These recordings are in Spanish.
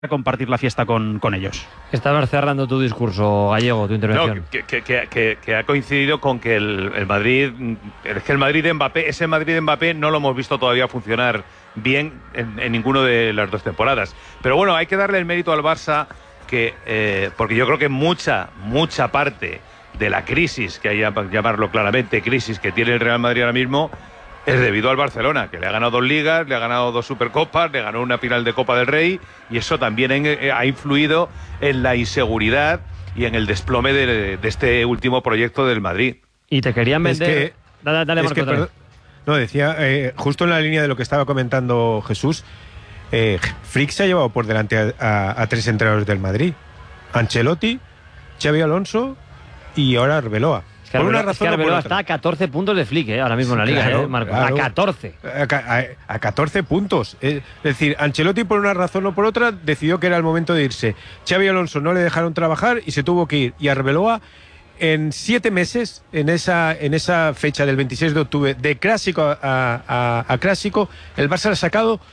compartir la fiesta con ellos. Estabas cerrando tu discurso, Gallego, tu intervención. No, que ha coincidido con que el Madrid, es que el Madrid de Mbappé, ese Madrid de Mbappé no lo hemos visto todavía funcionar bien en ninguna de las dos temporadas. Pero bueno, hay que darle el mérito al Barça, porque yo creo que mucha parte de la crisis, que hay que llamarlo claramente crisis, que tiene el Real Madrid ahora mismo, es debido al Barcelona, que le ha ganado 2 ligas, le ha ganado 2 Supercopas, le ganó una final de Copa del Rey, y eso también ha influido en la inseguridad y en el desplome de este último proyecto del Madrid. Y te querían vender... Dale, Marco. No, decía, justo en la línea de lo que estaba comentando Jesús, Flick se ha llevado por delante a 3 entrenadores del Madrid: Ancelotti, Xabi Alonso y ahora Arbeloa. Por una razón, Arbeloa está a 14 puntos de Flick, ahora mismo en la liga, Marco. Claro. A 14. A 14 puntos. Es decir, Ancelotti, por una razón o por otra, decidió que era el momento de irse. Xabi Alonso no le dejaron trabajar y se tuvo que ir. Y Arbeloa, en 7 meses, en esa fecha del 26 de octubre, de clásico a clásico, el Barça le ha sacado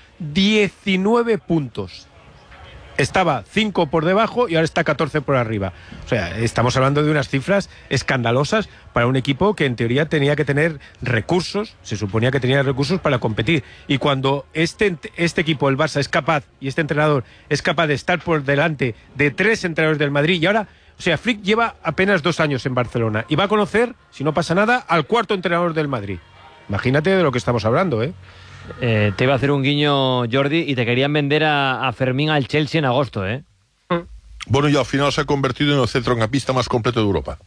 19 puntos. Estaba 5 por debajo y ahora está 14 por arriba. O sea, estamos hablando de unas cifras escandalosas para un equipo que en teoría tenía que tener recursos, se suponía que tenía recursos para competir. Y cuando este equipo, el Barça, es capaz, y este entrenador es capaz de estar por delante de 3 entrenadores del Madrid, y ahora, o sea, Flick lleva apenas 2 años en Barcelona y va a conocer, si no pasa nada, al 4.º entrenador del Madrid. Imagínate de lo que estamos hablando, ¿eh? Te iba a hacer un guiño, Jordi, y te querían vender a Fermín al Chelsea en agosto, ¿eh? Bueno, y al final se ha convertido en el centrocampista más completo de Europa.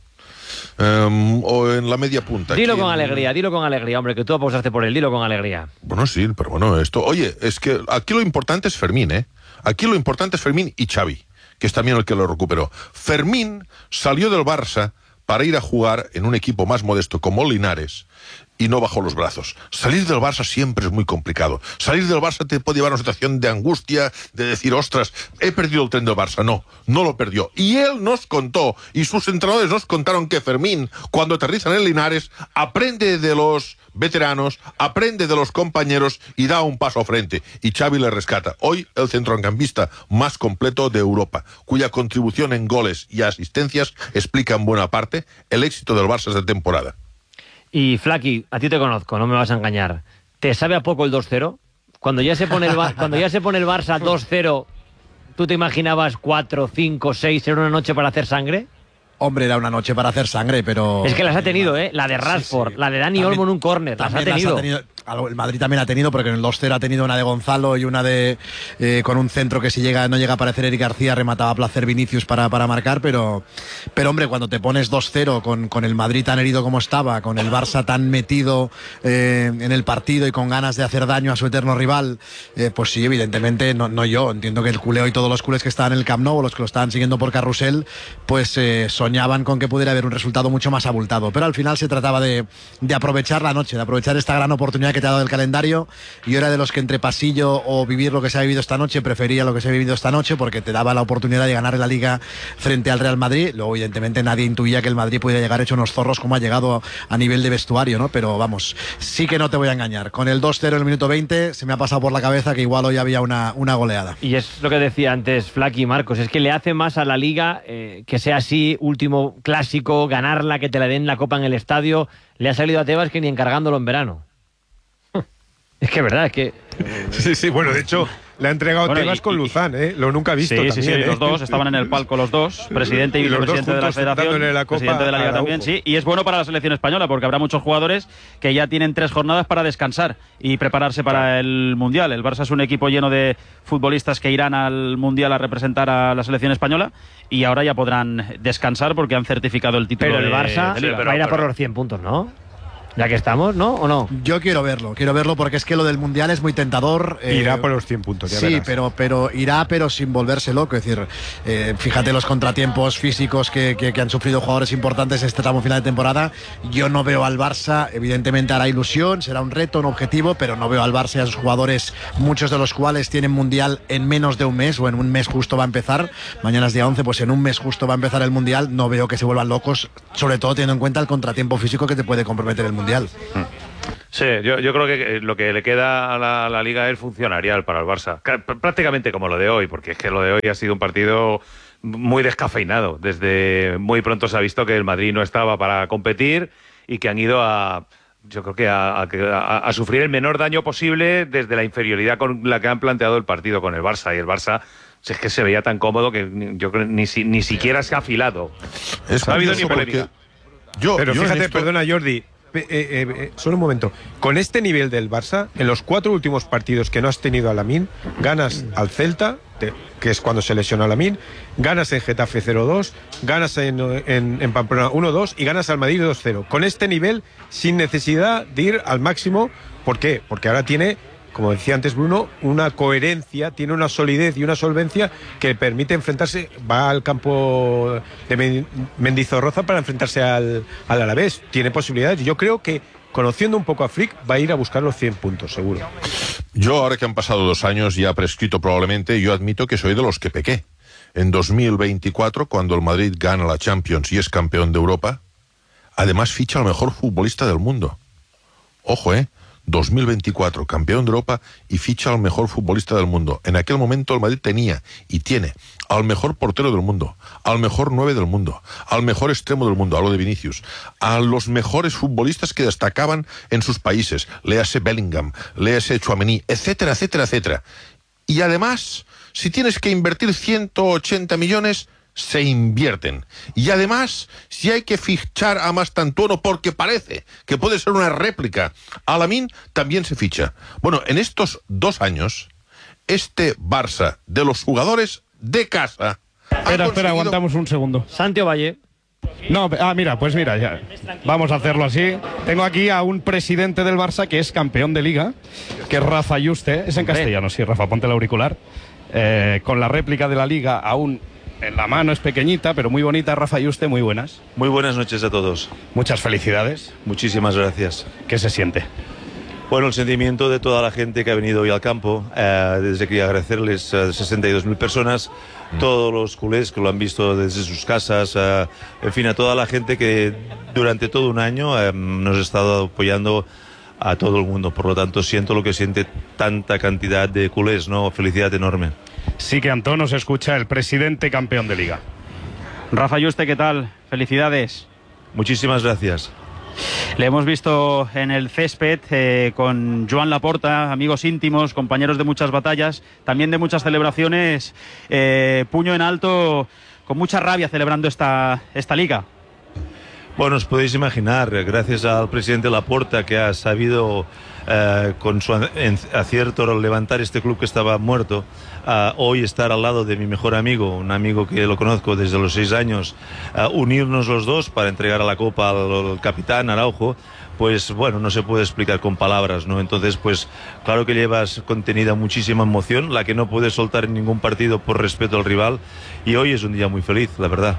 O en la media punta. Dilo con alegría, hombre, que tú apostaste por él, dilo con alegría. Bueno, sí, pero bueno, esto... Oye, es que aquí lo importante es Fermín, ¿eh? Aquí lo importante es Fermín y Xavi, que es también el que lo recuperó. Fermín salió del Barça para ir a jugar en un equipo más modesto como Linares, y no bajó los brazos. Salir del Barça siempre es muy complicado. Salir del Barça te puede llevar a una situación de angustia, de decir, ostras, he perdido el tren del Barça. No lo perdió. Y él nos contó, y sus entrenadores nos contaron, que Fermín, cuando aterriza en Linares, aprende de los veteranos, aprende de los compañeros y da un paso frente. Y Xavi le rescata. Hoy, el centrocampista más completo de Europa, cuya contribución en goles y asistencias explica en buena parte el éxito del Barça esta temporada. Y Flaky, a ti te conozco, no me vas a engañar. ¿Te sabe a poco el 2-0? Cuando ya se pone el Barça 2-0, ¿tú te imaginabas 4, 5, 6 en una noche para hacer sangre? Hombre, era una noche para hacer sangre, pero... Es que las ha tenido, ¿eh? La de Rashford, sí. La de Dani Olmo en un córner, las ha tenido. El Madrid también ha tenido, porque en el 2-0 ha tenido una de Gonzalo y una de con un centro que si no llega a aparecer Eric García, remataba a placer Vinicius para marcar, pero hombre, cuando te pones 2-0 con el Madrid tan herido como estaba, con el Barça tan metido en el partido y con ganas de hacer daño a su eterno rival, pues sí, evidentemente, no yo, entiendo que el culeo y todos los culés que estaban en el Camp Nou, o los que lo estaban siguiendo por carrusel, pues soñaban con que pudiera haber un resultado mucho más abultado, pero al final se trataba de aprovechar la noche, de aprovechar esta gran oportunidad que te ha dado el calendario. Yo era de los que entre pasillo o vivir lo que se ha vivido esta noche, prefería lo que se ha vivido esta noche, porque te daba la oportunidad de ganar la Liga frente al Real Madrid. Luego, evidentemente, nadie intuía que el Madrid pudiera llegar hecho unos zorros como ha llegado a nivel de vestuario, ¿no? Pero vamos, sí que no te voy a engañar. Con el 2-0 en el minuto 20 se me ha pasado por la cabeza que igual hoy había una goleada. Y es lo que decía antes Flaky y Marcos, es que le hace más a la Liga que sea así, último clásico, ganarla, que te la den la copa en el estadio. Le ha salido a Tebas que ni encargándolo en verano. Es que es verdad, es que... Sí, bueno, de hecho, le ha entregado Tebas con Luzán, ¿eh? Lo nunca visto también, sí, los dos estaban en el palco, los dos, presidente y vicepresidente de la Federación, la copa presidente de la Liga también, sí, y es bueno para la selección española, porque habrá muchos jugadores que ya tienen 3 jornadas para descansar y prepararse para el Mundial. El Barça es un equipo lleno de futbolistas que irán al Mundial a representar a la selección española, y ahora ya podrán descansar porque han certificado el título. Pero el Barça va a ir a por los 100 puntos, ¿no? Ya que estamos, ¿no? ¿O no? Yo quiero verlo porque es que lo del Mundial es muy tentador. Irá por los 100 puntos, ya sí, verás. pero irá, pero sin volverse loco. Es decir, fíjate los contratiempos físicos que han sufrido jugadores importantes este tramo final de temporada. Yo no veo al Barça, evidentemente hará ilusión, será un reto, un objetivo, pero no veo al Barça y a sus jugadores, muchos de los cuales tienen Mundial en menos de un mes, o en un mes justo va a empezar. Mañana es día 11, pues en un mes justo va a empezar el Mundial. No veo que se vuelvan locos, sobre todo teniendo en cuenta el contratiempo físico que te puede comprometer el Mundial. Sí, yo creo que lo que le queda a la Liga es funcionarial para el Barça. Prácticamente como lo de hoy, porque es que lo de hoy ha sido un partido muy descafeinado. Desde muy pronto se ha visto que el Madrid no estaba para competir y que han ido yo creo que a sufrir el menor daño posible desde la inferioridad con la que han planteado el partido con el Barça. Y el Barça, si es que se veía tan cómodo que yo creo que ni siquiera se ha afilado. Es no ha habido ni curioso polémica. Pero yo fíjate, en esto- perdona Jordi, solo un momento. Con este nivel del Barça, en los 4 últimos partidos que no has tenido a Lamine, ganas al Celta, que es cuando se lesionó a Lamine, ganas en Getafe 0-2, ganas en Pamplona 1-2 y ganas al Madrid 2-0. Con este nivel, sin necesidad de ir al máximo. ¿Por qué? Porque ahora tiene, como decía antes Bruno, una coherencia, tiene una solidez y una solvencia que permite enfrentarse, va al campo de Mendizorroza para enfrentarse al Alavés, tiene posibilidades. Yo creo que, conociendo un poco a Flick, va a ir a buscar los 100 puntos, seguro. Yo, ahora que han pasado 2 años, ya prescrito probablemente, yo admito que soy de los que pequé. En 2024, cuando el Madrid gana la Champions y es campeón de Europa, además ficha al mejor futbolista del mundo. Ojo, 2024, campeón de Europa y ficha al mejor futbolista del mundo. En aquel momento el Madrid tenía y tiene al mejor portero del mundo, al mejor 9 del mundo, al mejor extremo del mundo, hablo de Vinicius, a los mejores futbolistas que destacaban en sus países, léase Bellingham, léase Tchouaméni, etcétera, etcétera, etcétera. Y además, si tienes que invertir 180 millones, se invierten. Y además, si hay que fichar a Mastantuono porque parece que puede ser una réplica a Lamine, también se ficha. Bueno, en estos 2 años, este Barça de los jugadores de casa... Espera, aguantamos un segundo. Santi Valle. No, pues mira, ya. Vamos a hacerlo así. Tengo aquí a un presidente del Barça que es campeón de Liga, que es Rafa Yuste. Es en castellano, sí, Rafa, ponte el auricular. Con la réplica de la Liga aún en la mano, es pequeñita, pero muy bonita. Rafa Yuste, muy buenas. Muy buenas noches a todos. Muchas felicidades. Muchísimas gracias. ¿Qué se siente? Bueno, el sentimiento de toda la gente que ha venido hoy al campo, desde que agradecerles a 62.000 personas, todos los culés que lo han visto desde sus casas, en fin, a toda la gente que durante todo un año nos ha estado apoyando a todo el mundo. Por lo tanto, siento lo que siente tanta cantidad de culés, ¿no? Felicidad enorme. Sí que Antón nos escucha, el presidente campeón de Liga. Rafa Yuste, ¿qué tal? Felicidades. Muchísimas gracias. Le hemos visto en el césped con Joan Laporta, amigos íntimos, compañeros de muchas batallas, también de muchas celebraciones, puño en alto, con mucha rabia celebrando esta liga. Bueno, os podéis imaginar, gracias al presidente Laporta, que ha sabido con su acierto levantar este club que estaba muerto, hoy estar al lado de mi mejor amigo, un amigo que lo conozco desde los 6 años, unirnos los dos para entregar a la copa al capitán Araujo, pues bueno, no se puede explicar con palabras, ¿no? Entonces, pues claro que llevas contenida muchísima emoción, la que no puedes soltar en ningún partido por respeto al rival, y hoy es un día muy feliz, la verdad.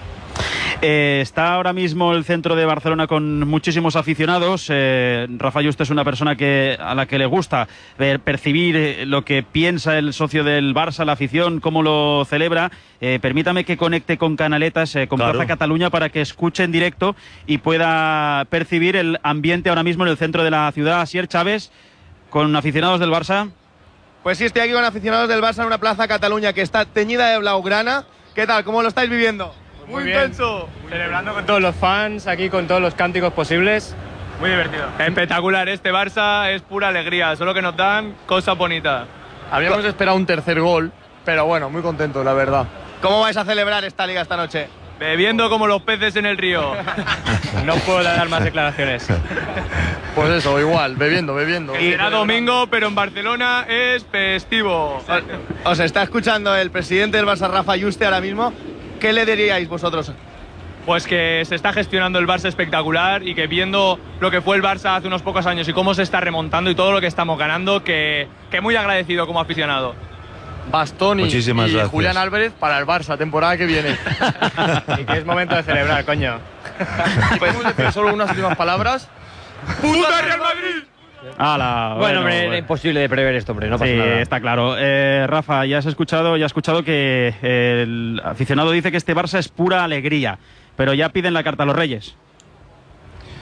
Está ahora mismo el centro de Barcelona con muchísimos aficionados. Rafa Yuste es una persona a la que le gusta percibir lo que piensa el socio del Barça, la afición, cómo lo celebra. Permítame que conecte con Canaletas, con Claro. Plaza Cataluña, para que escuche en directo y pueda percibir el ambiente ahora mismo en el centro de la ciudad. Asier Chávez, con aficionados del Barça. Pues sí, estoy aquí con aficionados del Barça en una Plaza Cataluña que está teñida de blaugrana. ¿Qué tal? ¿Cómo lo estáis viviendo? Muy intenso. Celebrando con todos los fans, aquí con todos los cánticos posibles. Muy divertido. Espectacular, este Barça es pura alegría, solo que nos dan cosas bonitas. Habíamos esperado un tercer gol, pero bueno, muy contentos, la verdad. ¿Cómo vais a celebrar esta liga esta noche? Bebiendo como los peces en el río. No puedo dar más declaraciones. Pues eso, igual, bebiendo. Y será domingo, pero en Barcelona es festivo. Os está escuchando el presidente del Barça, Rafa Yuste, ahora mismo. ¿Qué le diríais vosotros? Pues que se está gestionando el Barça espectacular y que viendo lo que fue el Barça hace unos pocos años y cómo se está remontando y todo lo que estamos ganando, que muy agradecido como aficionado. Bastoni Muchísimas y gracias. Julián Álvarez para el Barça, temporada que viene. Y que es momento de celebrar, coño. ¿Y podemos decir solo unas últimas palabas? ¡Puta Real Madrid! Bueno, hombre, era imposible de prever esto, hombre, no pasa Sí, nada. está claro. Rafa, ya has escuchado que el aficionado dice que este Barça es pura alegría, pero ya piden la carta a los Reyes.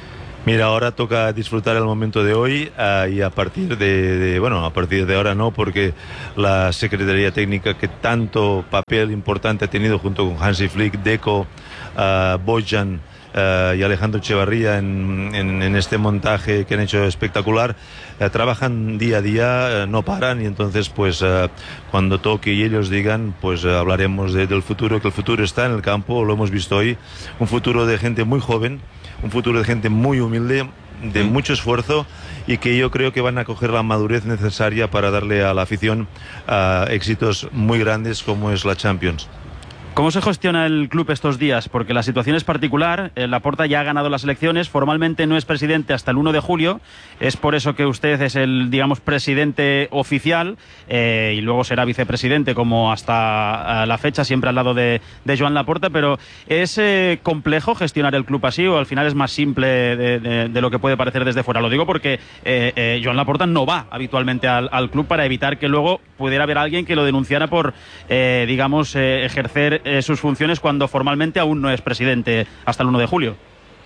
Mira, ahora toca disfrutar el momento de hoy y a partir a partir de ahora no, porque la Secretaría Técnica, que tanto papel importante ha tenido junto con Hansi Flick, Deco, Bojan y Alejandro Echevarría en este montaje que han hecho espectacular, trabajan día a día, no paran, y entonces pues cuando toque y ellos digan, pues hablaremos del futuro, que el futuro está en el campo, lo hemos visto hoy, un futuro de gente muy joven, un futuro de gente muy humilde, de mucho esfuerzo, y que yo creo que van a coger la madurez necesaria para darle a la afición éxitos muy grandes como es la Champions. ¿Cómo se gestiona el club estos días? Porque la situación es particular. Laporta ya ha ganado las elecciones, formalmente no es presidente hasta el 1 de julio, es por eso que usted es el, digamos, presidente oficial, y luego será vicepresidente como hasta la fecha, siempre al lado de Joan Laporta, pero ¿es complejo gestionar el club así o al final es más simple de lo que puede parecer desde fuera? Lo digo porque Joan Laporta no va habitualmente al club para evitar que luego pudiera haber alguien que lo denunciara por, ejercer sus funciones cuando formalmente aún no es presidente hasta el 1 de julio.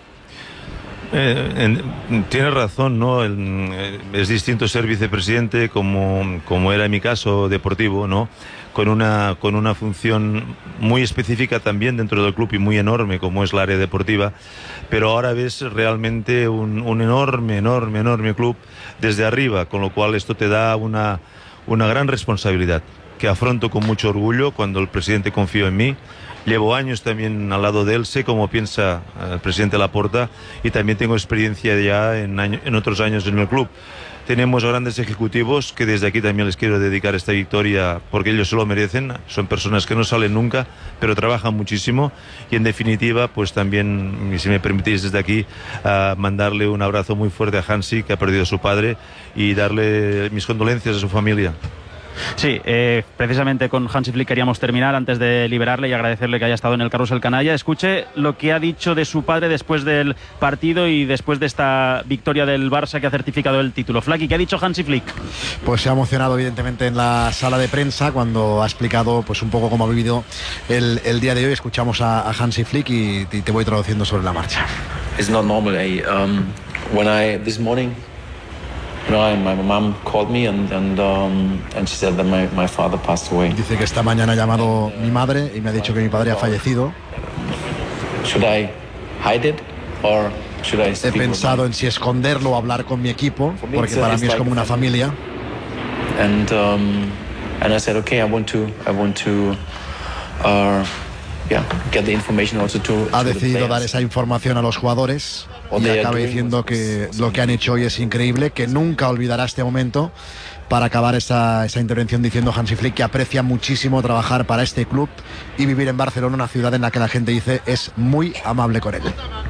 Tienes razón, ¿no? Es distinto ser vicepresidente, como era en mi caso deportivo, ¿no? Con una función muy específica también dentro del club y muy enorme como es la área deportiva, pero ahora ves realmente un enorme club desde arriba, con lo cual esto te da una gran responsabilidad que afronto con mucho orgullo cuando el presidente confió en mí. Llevo años también al lado de él, sé cómo piensa el presidente Laporta y también tengo experiencia ya en otros años en el club. Tenemos grandes ejecutivos que desde aquí también les quiero dedicar esta victoria porque ellos se lo merecen. Son personas que no salen nunca, pero trabajan muchísimo y en definitiva, pues también, si me permitís desde aquí, mandarle un abrazo muy fuerte a Hansi, que ha perdido a su padre, y darle mis condolencias a su familia. Sí, precisamente con Hansi Flick queríamos terminar antes de liberarle y agradecerle que haya estado en el Carrusel Canalla. Escuche lo que ha dicho de su padre después del partido y después de esta victoria del Barça que ha certificado el título. Flaky, ¿qué ha dicho Hansi Flick? Pues se ha emocionado evidentemente en la sala de prensa cuando ha explicado pues un poco cómo ha vivido el día de hoy. Escuchamos a Hansi Flick y te voy traduciendo sobre la marcha. It's not normal. This morning, my mom called me and she said that my father passed away. Dice que esta mañana ha llamado mi madre y me ha dicho que mi padre ha fallecido. Should I hide it or should I He pensado en si esconderlo o hablar con mi equipo, porque para mí es como una familia. And I said, okay, I want to get the information also to Ha decidido dar esa información a los jugadores y acaba diciendo que lo que han hecho hoy es increíble, que nunca olvidará este momento, para acabar esa intervención diciendo Hansi Flick que aprecia muchísimo trabajar para este club y vivir en Barcelona, una ciudad en la que la gente dice es muy amable con él.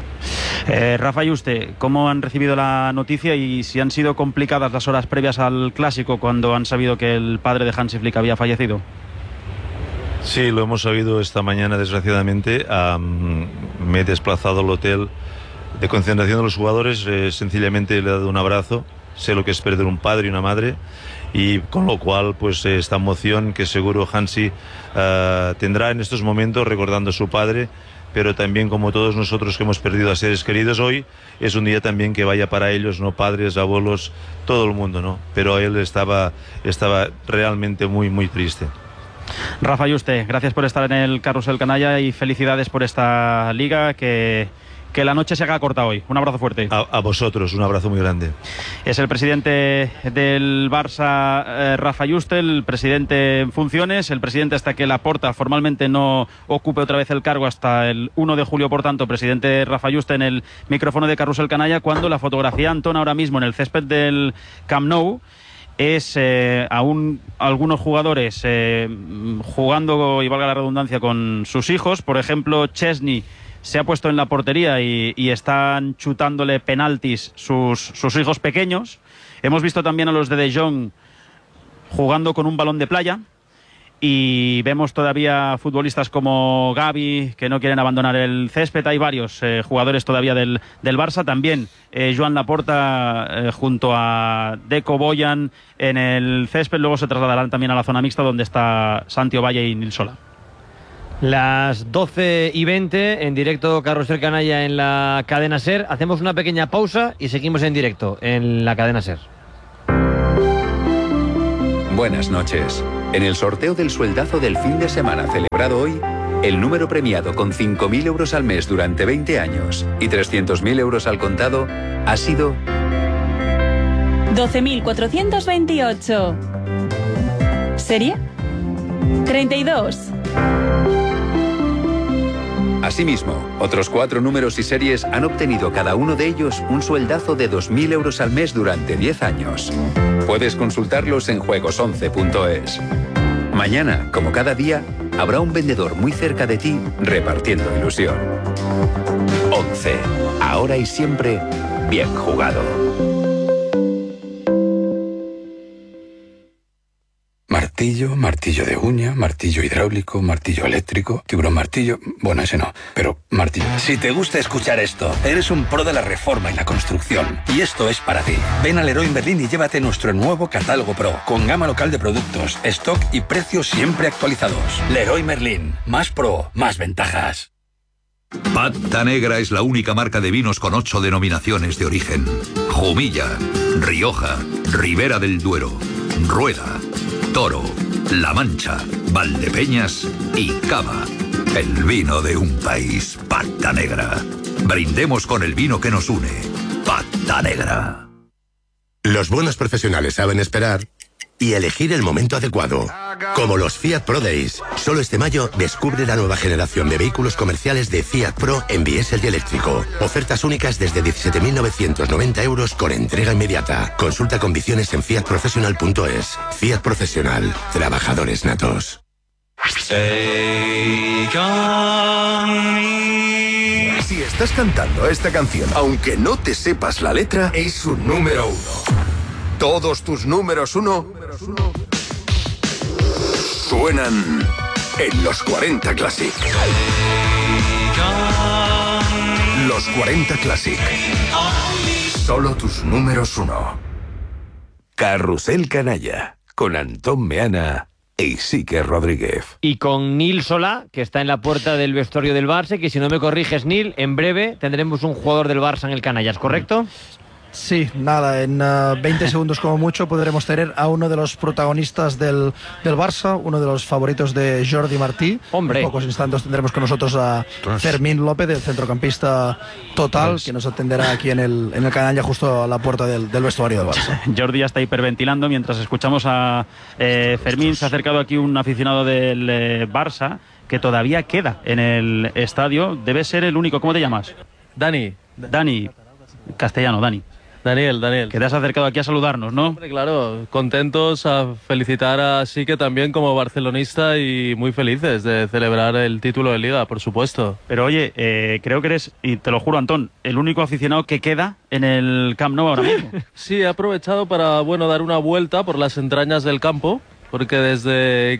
Rafa Yuste, ¿cómo han recibido la noticia y si han sido complicadas las horas previas al Clásico cuando han sabido que el padre de Hansi Flick había fallecido? Sí, lo hemos sabido esta mañana, desgraciadamente. Me he desplazado al hotel de concentración de los jugadores, sencillamente le he dado un abrazo. Sé lo que es perder un padre y una madre, y con lo cual pues esta emoción que seguro Hansi tendrá en estos momentos recordando a su padre, pero también como todos nosotros que hemos perdido a seres queridos hoy, es un día también que vaya para ellos, ¿no? Padres, abuelos, todo el mundo, ¿no? Pero él estaba realmente muy triste. Rafa Yuste, gracias por estar en el Carrusel Canalla y felicidades por esta liga, que la noche se haga corta hoy. Un abrazo fuerte. A vosotros, un abrazo muy grande. Es el presidente del Barça, Rafa Yuste, el presidente en funciones, el presidente hasta que Laporta formalmente no ocupe otra vez el cargo hasta el 1 de julio, por tanto, presidente Rafa Yuste en el micrófono de Carrusel Canalla, cuando la fotografía Antona ahora mismo en el césped del Camp Nou es aún algunos jugadores jugando, y valga la redundancia, con sus hijos. Por ejemplo, Chesney se ha puesto en la portería y están chutándole penaltis sus hijos pequeños. Hemos visto también a los de Jong jugando con un balón de playa, y vemos todavía futbolistas como Gavi que no quieren abandonar el césped. Hay varios jugadores todavía del Barça, también Joan Laporta junto a Deco, Bojan en el césped. Luego se trasladarán también a la zona mixta donde está Santi Ovalle y Nil Sola. Las 12:20 en directo Carrusel Canalla en la cadena SER. Hacemos una pequeña pausa y seguimos en directo en la cadena SER. Buenas noches. En el sorteo del sueldazo del fin de semana celebrado hoy, el número premiado con 5.000 euros al mes durante 20 años y 300.000 euros al contado ha sido 12.428. ¿Serie? 32. Asimismo, otros 4 números y series han obtenido cada uno de ellos un sueldazo de 2.000 euros al mes durante 10 años. Puedes consultarlos en juegos11.es. Mañana, como cada día, habrá un vendedor muy cerca de ti repartiendo ilusión. 11. Ahora y siempre, bien jugado. Martillo, martillo de uña, martillo hidráulico, martillo eléctrico, tiburón martillo... Bueno, ese no, pero martillo. Si te gusta escuchar esto, eres un pro de la reforma y la construcción. Y esto es para ti. Ven a Leroy Merlin y llévate nuestro nuevo catálogo Pro, con gama local de productos, stock y precios siempre actualizados. Leroy Merlin. Más pro, más ventajas. Pata Negra es la única marca de vinos con 8 denominaciones de origen. Jumilla, Rioja, Ribera del Duero, Rueda, Toro, La Mancha, Valdepeñas y Cava. El vino de un país. Pata Negra. Brindemos con el vino que nos une. Pata Negra. Los buenos profesionales saben esperar y elegir el momento adecuado. Como los Fiat Pro Days. Solo este mayo descubre la nueva generación de vehículos comerciales de Fiat Pro en diésel y eléctrico. Ofertas únicas desde 17.990 euros con entrega inmediata. Consulta condiciones en fiatprofessional.es. Fiat Profesional. Trabajadores natos. Si estás cantando esta canción, aunque no te sepas la letra, es un número 1. Todos tus números 1 suenan en los 40 Classic. Los 40 Classic. Solo tus números 1. Carrusel Canalla, con Antón Meana e Isique Rodríguez. Y con Nil Solá, que está en la puerta del vestuario del Barça, que si no me corriges, Nil, en breve tendremos un jugador del Barça en el Canallas, ¿correcto? Sí, nada, en 20 segundos como mucho podremos tener a uno de los protagonistas del Barça, uno de los favoritos de Jordi Martí. Hombre. En pocos instantes tendremos con nosotros a Fermín López, el centrocampista total, que nos atenderá aquí en el Canalla, justo a la puerta del vestuario del Barça. Jordi ya está hiperventilando mientras escuchamos a Fermín. Se ha acercado aquí un aficionado del Barça que todavía queda en el estadio. Debe ser el único. ¿Cómo te llamas? Dani. Dani. Castellano, Dani. Daniel. Que te has acercado aquí a saludarnos, ¿no? Hombre, claro, contentos, a felicitar a Sique también como barcelonista y muy felices de celebrar el título de Liga, por supuesto. Pero oye, creo que eres, y te lo juro, Antón, el único aficionado que queda en el Camp Nou ahora mismo. Sí, he aprovechado para, dar una vuelta por las entrañas del campo, porque desde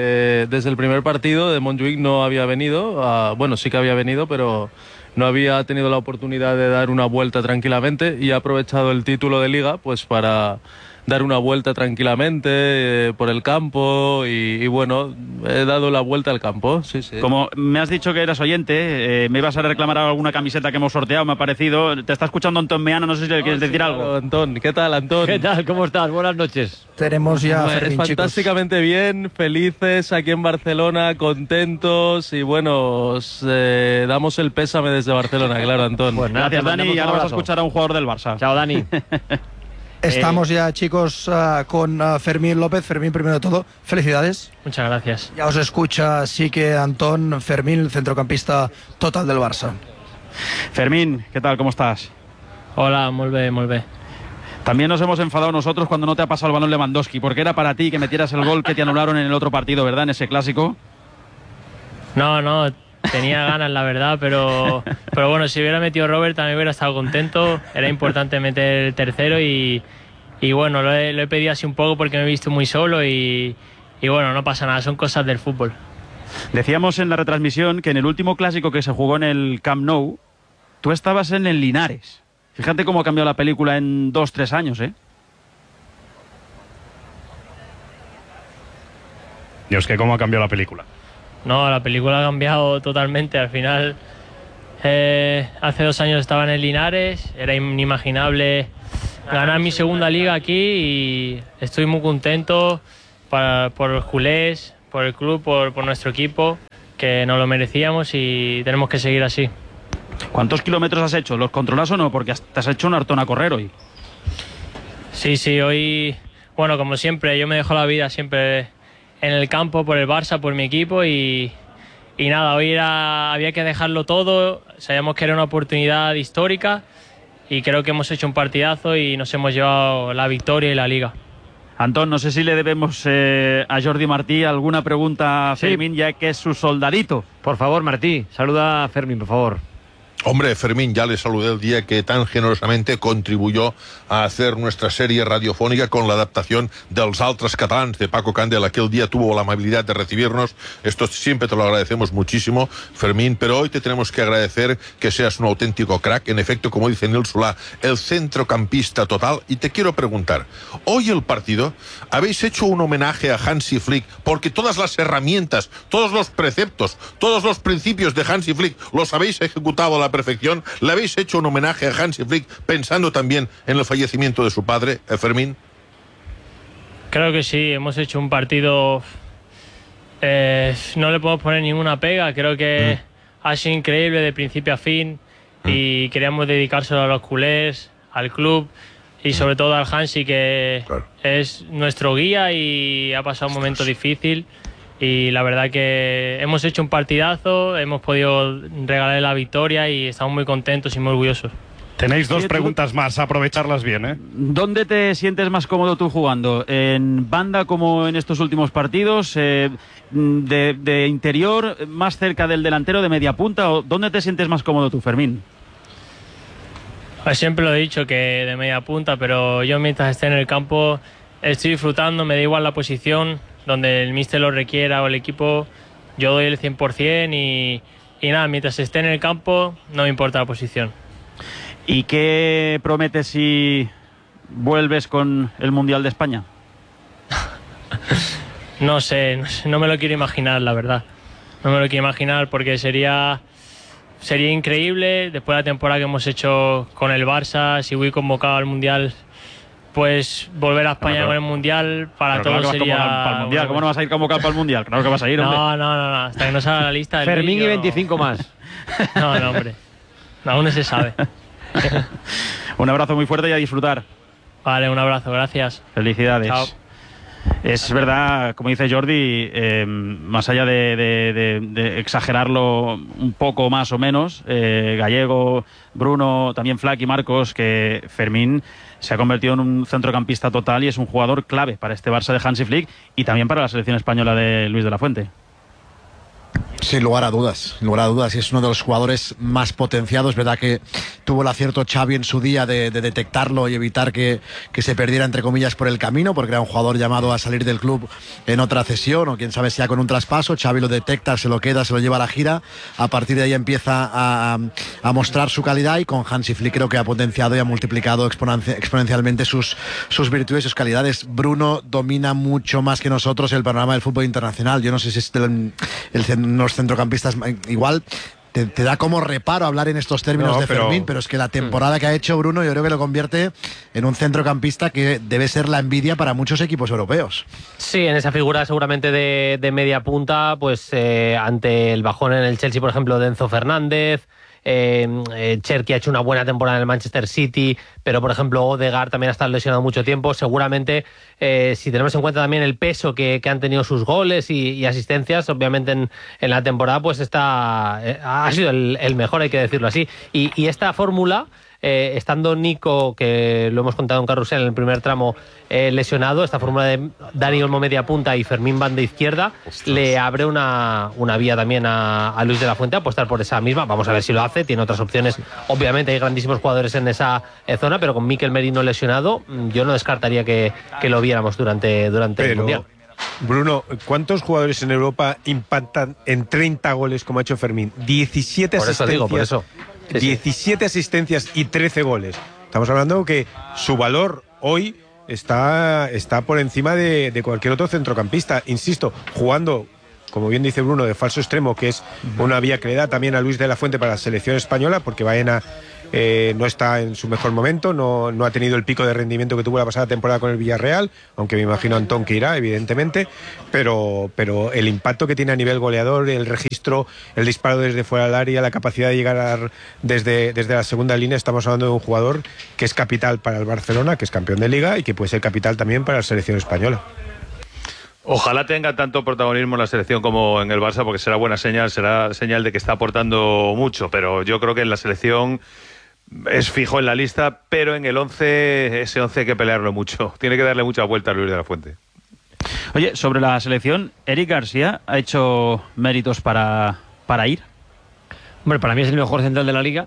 el primer partido de Montjuic no había venido, sí que había venido, pero no había tenido la oportunidad de dar una vuelta tranquilamente y he aprovechado el título de Liga pues para dar una vuelta tranquilamente por el campo y he dado la vuelta al campo, sí. Como me has dicho que eras oyente, me ibas a reclamar alguna camiseta que hemos sorteado, me ha parecido. Te está escuchando Antón Meana, no sé si le quieres decir algo. Claro, Antón, ¿qué tal, Antón? ¿Qué tal? ¿Cómo estás? Buenas noches. Tenemos ya a Fermín, fantásticamente bien, felices aquí en Barcelona, contentos y os damos el pésame desde Barcelona, claro, Antón. Pues gracias, Dani, y ahora vas a escuchar a un jugador del Barça. Chao, Dani. Estamos ya, chicos, con Fermín López. Fermín, primero de todo, felicidades. Muchas gracias. Ya os escucha, sí que Antón, Fermín, el centrocampista total del Barça. Fermín, ¿qué tal? ¿Cómo estás? Hola, molt bé. También nos hemos enfadado nosotros cuando no te ha pasado el balón Lewandowski, porque era para ti que metieras el gol que te anularon en el otro partido, ¿verdad? En ese clásico. No, tenía ganas, la verdad, pero si hubiera metido Robert también hubiera estado contento. Era importante meter el tercero y lo he pedido así un poco porque me he visto muy solo y no pasa nada, son cosas del fútbol. Decíamos en la retransmisión que en el último clásico que se jugó en el Camp Nou, tú estabas en el Linares. Fíjate cómo ha cambiado la película en 2-3 años, ¿eh? Dios, que cómo ha cambiado la película. No, la película ha cambiado totalmente. Al final, hace 2 años estaba en el Linares, era inimaginable ganar mi segunda liga aquí y estoy muy contento por los culés, por el club, por nuestro equipo, que nos lo merecíamos y tenemos que seguir así. ¿Cuántos kilómetros has hecho? ¿Los controlas o no? Porque te has hecho un hartón a correr hoy. Sí, hoy, bueno, como siempre, yo me dejo la vida siempre en el campo por el Barça, por mi equipo y nada, hoy había que dejarlo todo, sabíamos que era una oportunidad histórica y creo que hemos hecho un partidazo y nos hemos llevado la victoria y la liga. Antón, no sé si le debemos a Jordi Martí alguna pregunta a Fermín, ya que es su soldadito. Por favor, Martí, saluda a Fermín, por favor. Hombre, Fermín, ya le saludé el día que tan generosamente contribuyó a hacer nuestra serie radiofónica con la adaptación dels altres catalans de Paco Candel. Aquel día tuvo la amabilidad de recibirnos. Esto siempre te lo agradecemos muchísimo, Fermín, pero hoy te tenemos que agradecer que seas un auténtico crack. En efecto, como dice Nil Solá, el centrocampista total. Y te quiero preguntar, hoy el partido, habéis hecho un homenaje a Hansi Flick porque todas las herramientas, todos los preceptos, todos los principios de Hansi Flick los habéis ejecutado a la perfección. ¿Le habéis hecho un homenaje a Hansi Flick pensando también en el fallecimiento de su padre, Fermín? Creo que sí, hemos hecho un partido, no le podemos poner ninguna pega, creo que ha sido increíble de principio a fin y queríamos dedicárselo a los culés, al club y sobre todo al Hansi, que es nuestro guía y ha pasado un momento difícil. Y la verdad que hemos hecho un partidazo, hemos podido regalarle la victoria y estamos muy contentos y muy orgullosos. Tenéis 2 preguntas más, aprovecharlas bien, ¿eh? ¿Dónde te sientes más cómodo tú jugando? ¿En banda como en estos últimos partidos? ¿De interior, más cerca del delantero, de media punta? ¿O dónde te sientes más cómodo tú, Fermín? Siempre lo he dicho que de media punta, pero yo mientras esté en el campo estoy disfrutando, me da igual la posición. Donde el míster lo requiera o el equipo, yo doy el 100% y nada, mientras esté en el campo no me importa la posición. ¿Y qué prometes si vuelves con el Mundial de España? No sé, no me lo quiero imaginar, la verdad. No me lo quiero imaginar porque sería increíble después de la temporada que hemos hecho con el Barça, si voy convocado al Mundial. Pues volver a España con el Mundial para todos sería... Para el Mundial. ¿Cómo no vas a ir convocado para el Mundial? Claro que vas a ir, hombre. No, hasta que no salga la lista del Fermín vídeo, y 25 más. No, hombre. Aún no se sabe. Un abrazo muy fuerte y a disfrutar. Vale, un abrazo, gracias. Felicidades. Chao. Es verdad, como dice Jordi, más allá de exagerarlo un poco más o menos, Gallego, Bruno, también Flack y Marcos, que Fermín se ha convertido en un centrocampista total y es un jugador clave para este Barça de Hansi Flick y también para la selección española de Luis de la Fuente. Sin lugar a dudas, y es uno de los jugadores más potenciados. Verdad que tuvo el acierto Xavi en su día de detectarlo y evitar que se perdiera, entre comillas, por el camino, porque era un jugador llamado a salir del club en otra cesión o quién sabe si ya con un traspaso. Xavi lo detecta, se lo queda, se lo lleva a la gira, a partir de ahí empieza a mostrar su calidad y con Hansi Flick creo que ha potenciado y ha multiplicado exponencialmente sus virtudes y sus calidades. Bruno domina mucho más que nosotros el panorama del fútbol internacional. Yo no sé si es los centrocampistas, igual te da como reparo hablar en estos términos de Fermín, pero es que la temporada que ha hecho Bruno yo creo que lo convierte en un centrocampista que debe ser la envidia para muchos equipos europeos. Sí, en esa figura seguramente de media punta, pues ante el bajón en el Chelsea, por ejemplo, de Enzo Fernández, Cherki ha hecho una buena temporada en el Manchester City, pero por ejemplo Odegaard también ha estado lesionado mucho tiempo. Seguramente si tenemos en cuenta también el peso que han tenido sus goles y asistencias, obviamente en la temporada pues ha sido el mejor, hay que decirlo así, y esta fórmula, estando Nico, que lo hemos contado en Carrusel en el primer tramo, lesionado, esta fórmula de Dani Olmo media punta y Fermín banda izquierda, le abre una vía también a Luis de la Fuente a apostar por esa misma. Vamos a ver si lo hace, tiene otras opciones, obviamente hay grandísimos jugadores en esa zona, pero con Mikel Merino lesionado yo no descartaría que lo viéramos durante el Mundial. Bruno, ¿cuántos jugadores en Europa impactan en 30 goles como ha hecho Fermín? 17 asistencias. Por eso. Sí, 17 asistencias y 13 goles. Estamos hablando que su valor hoy está por encima de cualquier otro centrocampista. Insisto, jugando como bien dice Bruno, de falso extremo, que es una vía que le da también a Luis de la Fuente para la selección española, porque Baena no está en su mejor momento, no ha tenido el pico de rendimiento que tuvo la pasada temporada con el Villarreal, aunque me imagino Antón que irá, evidentemente, pero el impacto que tiene a nivel goleador, el registro, el disparo desde fuera del área, la capacidad de llegar desde la segunda línea, estamos hablando de un jugador que es capital para el Barcelona, que es campeón de Liga y que puede ser capital también para la selección española. Ojalá tenga tanto protagonismo en la selección como en el Barça, porque será buena señal, será señal de que está aportando mucho, pero yo creo que en la selección es fijo en la lista, pero en el 11, ese 11 hay que pelearlo mucho. Tiene que darle mucha vuelta a Luis de la Fuente. Oye, sobre la selección, ¿Eric García ha hecho méritos para ir? Hombre, para mí es el mejor central de la Liga.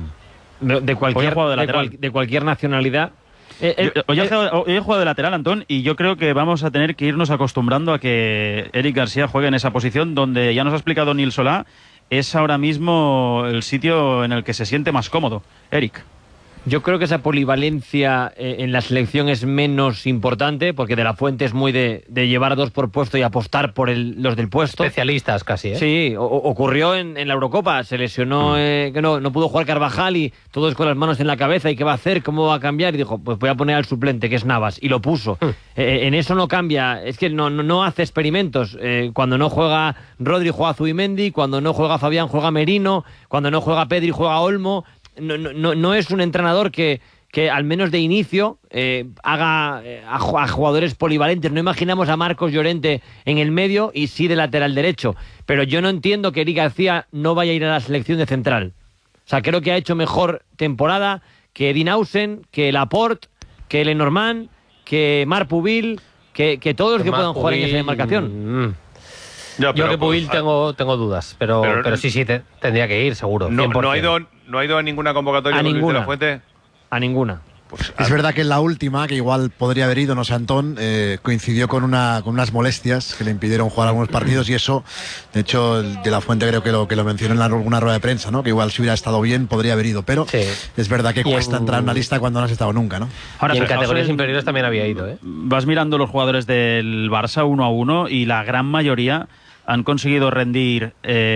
De cualquier nacionalidad. Hoy he jugado de lateral, Antón, y yo creo que vamos a tener que irnos acostumbrando a que Eric García juegue en esa posición donde, ya nos ha explicado Nil Solá, es ahora mismo el sitio en el que se siente más cómodo. Eric. Yo creo que esa polivalencia en la selección es menos importante, porque De la Fuente es muy de llevar dos por puesto y apostar por los del puesto. Especialistas casi, ¿eh? Sí, ocurrió en la Eurocopa, se lesionó, que no pudo jugar Carvajal y todos con las manos en la cabeza, ¿y qué va a hacer? ¿Cómo va a cambiar? Y dijo, pues voy a poner al suplente, que es Navas, y lo puso. En eso no cambia, es que no hace experimentos. Cuando no juega Rodri, juega Zubimendi, cuando no juega Fabián, juega Merino, cuando no juega Pedri, juega Olmo. No es un entrenador que al menos de inicio haga a jugadores polivalentes. No imaginamos a Marcos Llorente en el medio y sí de lateral derecho. Pero yo no entiendo que Eric García no vaya a ir a la selección de central. O sea, creo que ha hecho mejor temporada que Dinausen, que Laporte, que Lenormand, que Marc Pubil, que todos los que puedan jugar en esa demarcación. Yo que Pubil tengo dudas, pero sí, tendría que ir, seguro. ¿No ha ido a ninguna convocatoria con Luis de la Fuente? A ninguna. Pues, es verdad que en la última, que igual podría haber ido, no sé, Antón, coincidió con unas molestias que le impidieron jugar algunos partidos, y eso, de hecho, De la Fuente creo que lo mencionó en alguna rueda de prensa, ¿no? Que igual si hubiera estado bien podría haber ido, pero sí, es verdad que cuesta entrar en una lista cuando no has estado nunca, ¿no? Ahora, y en categorías inferiores también había ido, ¿eh? Vas mirando los jugadores del Barça uno a uno y la gran mayoría han conseguido rendir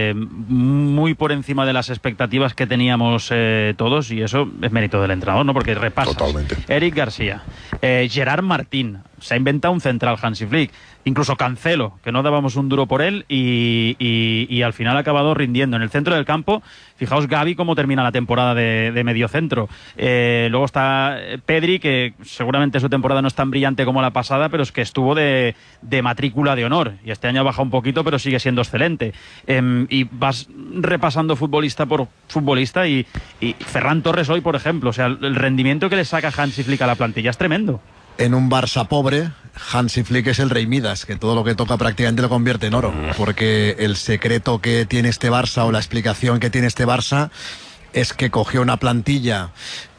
muy por encima de las expectativas que teníamos todos, y eso es mérito del entrenador, ¿no? Porque repasas. Totalmente. Eric García, Gerard Martín, se ha inventado un central Hansi Flick, incluso Cancelo, que no dábamos un duro por él y al final ha acabado rindiendo. En el centro del campo, fijaos Gavi cómo termina la temporada de mediocentro. Luego está Pedri, que seguramente su temporada no es tan brillante como la pasada, pero es que estuvo de matrícula de honor, y este año ha bajado un poquito, pero sigue siendo excelente. Y vas repasando futbolista por futbolista y Ferran Torres hoy, por ejemplo, o sea, el rendimiento que le saca Hansi Flick a la plantilla es tremendo. En un Barça pobre, Hansi Flick es el rey Midas, que todo lo que toca prácticamente lo convierte en oro, porque el secreto que tiene este Barça, o la explicación que tiene este Barça, es que cogió una plantilla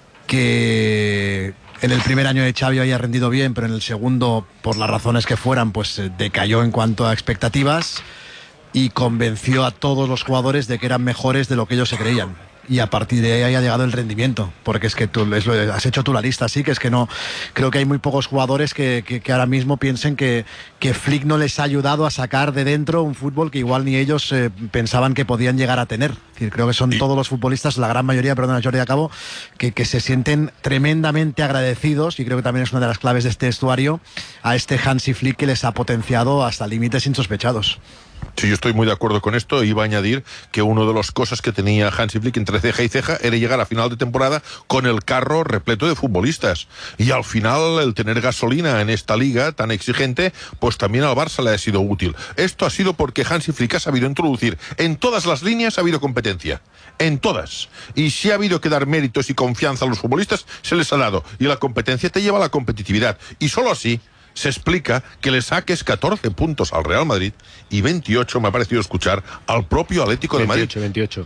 que en el primer año de Xavi había rendido bien, pero en el segundo, por las razones que fueran, pues decayó en cuanto a expectativas, y convenció a todos los jugadores de que eran mejores de lo que ellos se creían. Y a partir de ahí ha llegado el rendimiento, porque es que has hecho tú la lista, así que es que no, creo que hay muy pocos jugadores que ahora mismo piensen que Flick no les ha ayudado a sacar de dentro un fútbol que igual ni ellos pensaban que podían llegar a tener. Es decir, creo que son todos los futbolistas, la gran mayoría, perdona Jordi, acabo, que se sienten tremendamente agradecidos, y creo que también es una de las claves de este vestuario, a este Hansi Flick, que les ha potenciado hasta límites insospechados. Sí, yo estoy muy de acuerdo con esto. Iba a añadir que una de las cosas que tenía Hansi Flick entre ceja y ceja era llegar a final de temporada con el carro repleto de futbolistas. Y al final, el tener gasolina en esta liga tan exigente, pues también al Barça le ha sido útil. Esto ha sido porque Hansi Flick ha sabido introducir en todas las líneas, ha habido competencia. En todas. Y si ha habido que dar méritos y confianza a los futbolistas, se les ha dado. Y la competencia te lleva a la competitividad. Y solo así se explica que le saques 14 puntos al Real Madrid y 28, me ha parecido escuchar, al propio Atlético de Madrid. 28.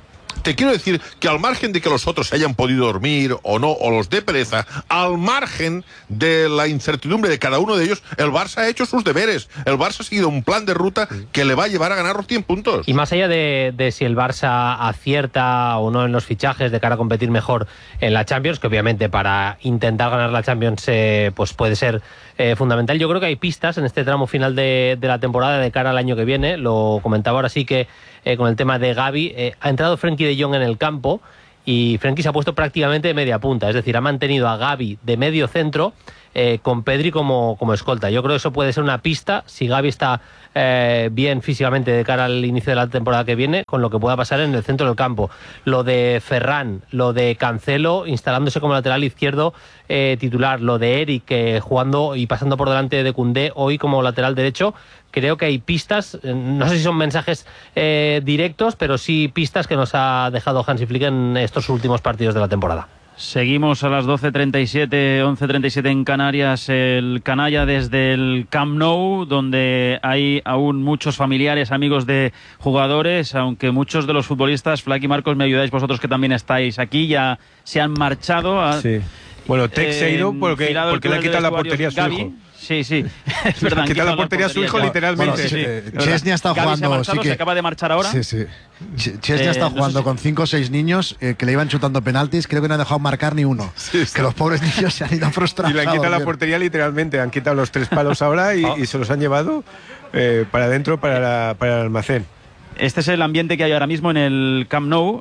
Te quiero decir que al margen de que los otros hayan podido dormir o no, o los dé pereza, al margen de la incertidumbre de cada uno de ellos, el Barça ha hecho sus deberes. El Barça ha seguido un plan de ruta que le va a llevar a ganar los 100 puntos. Y más allá de si el Barça acierta o no en los fichajes de cara a competir mejor en la Champions, que obviamente para intentar ganar la Champions pues puede ser fundamental, yo creo que hay pistas en este tramo final de la temporada de cara al año que viene. Lo comentaba ahora sí que con el tema de Gavi, ha entrado Frenkie de Jong en el campo y Frenkie se ha puesto prácticamente de media punta, es decir, ha mantenido a Gavi de medio centro con Pedri como escolta. Yo creo que eso puede ser una pista si Gavi está bien físicamente de cara al inicio de la temporada que viene, con lo que pueda pasar en el centro del campo. Lo de Ferran, lo de Cancelo instalándose como lateral izquierdo titular, lo de Eric jugando y pasando por delante de Koundé hoy como lateral derecho. Creo que hay pistas, no sé si son mensajes directos, pero sí pistas que nos ha dejado Hansi Flick en estos últimos partidos de la temporada. Seguimos a las 12:37, 11:37 en Canarias, el canalla desde el Camp Nou, donde hay aún muchos familiares, amigos de jugadores, aunque muchos de los futbolistas, Flaky, Marcos, me ayudáis vosotros que también estáis aquí, ya se han marchado. Sí. Bueno, Tex se ha ido porque le han quitado la portería a su hijo. Sí, es verdad. Han quitado la portería a su hijo, literalmente. Bueno, Chesney ha estado jugando. Se acaba de marchar ahora. Sí. Chesney ha estado jugando con 5 o 6 niños que le iban chutando penaltis. Creo que no ha dejado marcar ni uno. Que los pobres niños se han ido frustrados. Y le han quitado la portería literalmente. Han quitado los 3 palos ahora y se los han llevado para adentro, para el almacén. Este es el ambiente que hay ahora mismo en el Camp Nou,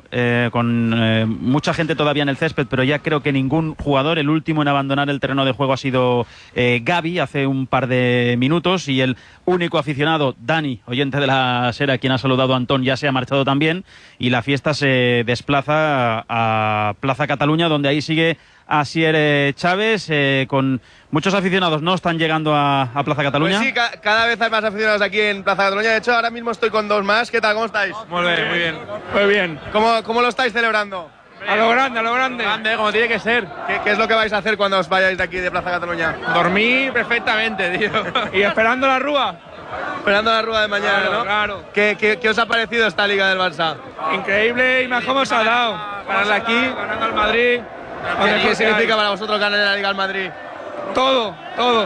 con mucha gente todavía en el césped, pero ya creo que ningún jugador, el último en abandonar el terreno de juego ha sido Gavi hace un par de minutos, y el único aficionado, Dani, oyente de la SER, a quien ha saludado Antón, ya se ha marchado también, y la fiesta se desplaza a Plaza Cataluña, donde ahí sigue Asier Chávez, con muchos aficionados. ¿No están llegando a Plaza Cataluña? Pues sí, cada vez hay más aficionados aquí en Plaza Cataluña. De hecho, ahora mismo estoy con 2 más. ¿Qué tal? ¿Cómo estáis? Muy bien. Muy bien. ¿Cómo lo estáis celebrando? A lo grande. Grande, como tiene que ser. ¿Qué es lo que vais a hacer cuando os vayáis de aquí de Plaza Cataluña? Dormir perfectamente, tío. Y esperando la rúa. Esperando la rueda de mañana, claro, ¿no? Claro. ¿Qué os ha parecido esta Liga del Barça? Increíble, y más cómo se ha dado. Ganarla aquí, ganando al Madrid. ¿Qué significa para vosotros ganar en la Liga al Madrid? Todo.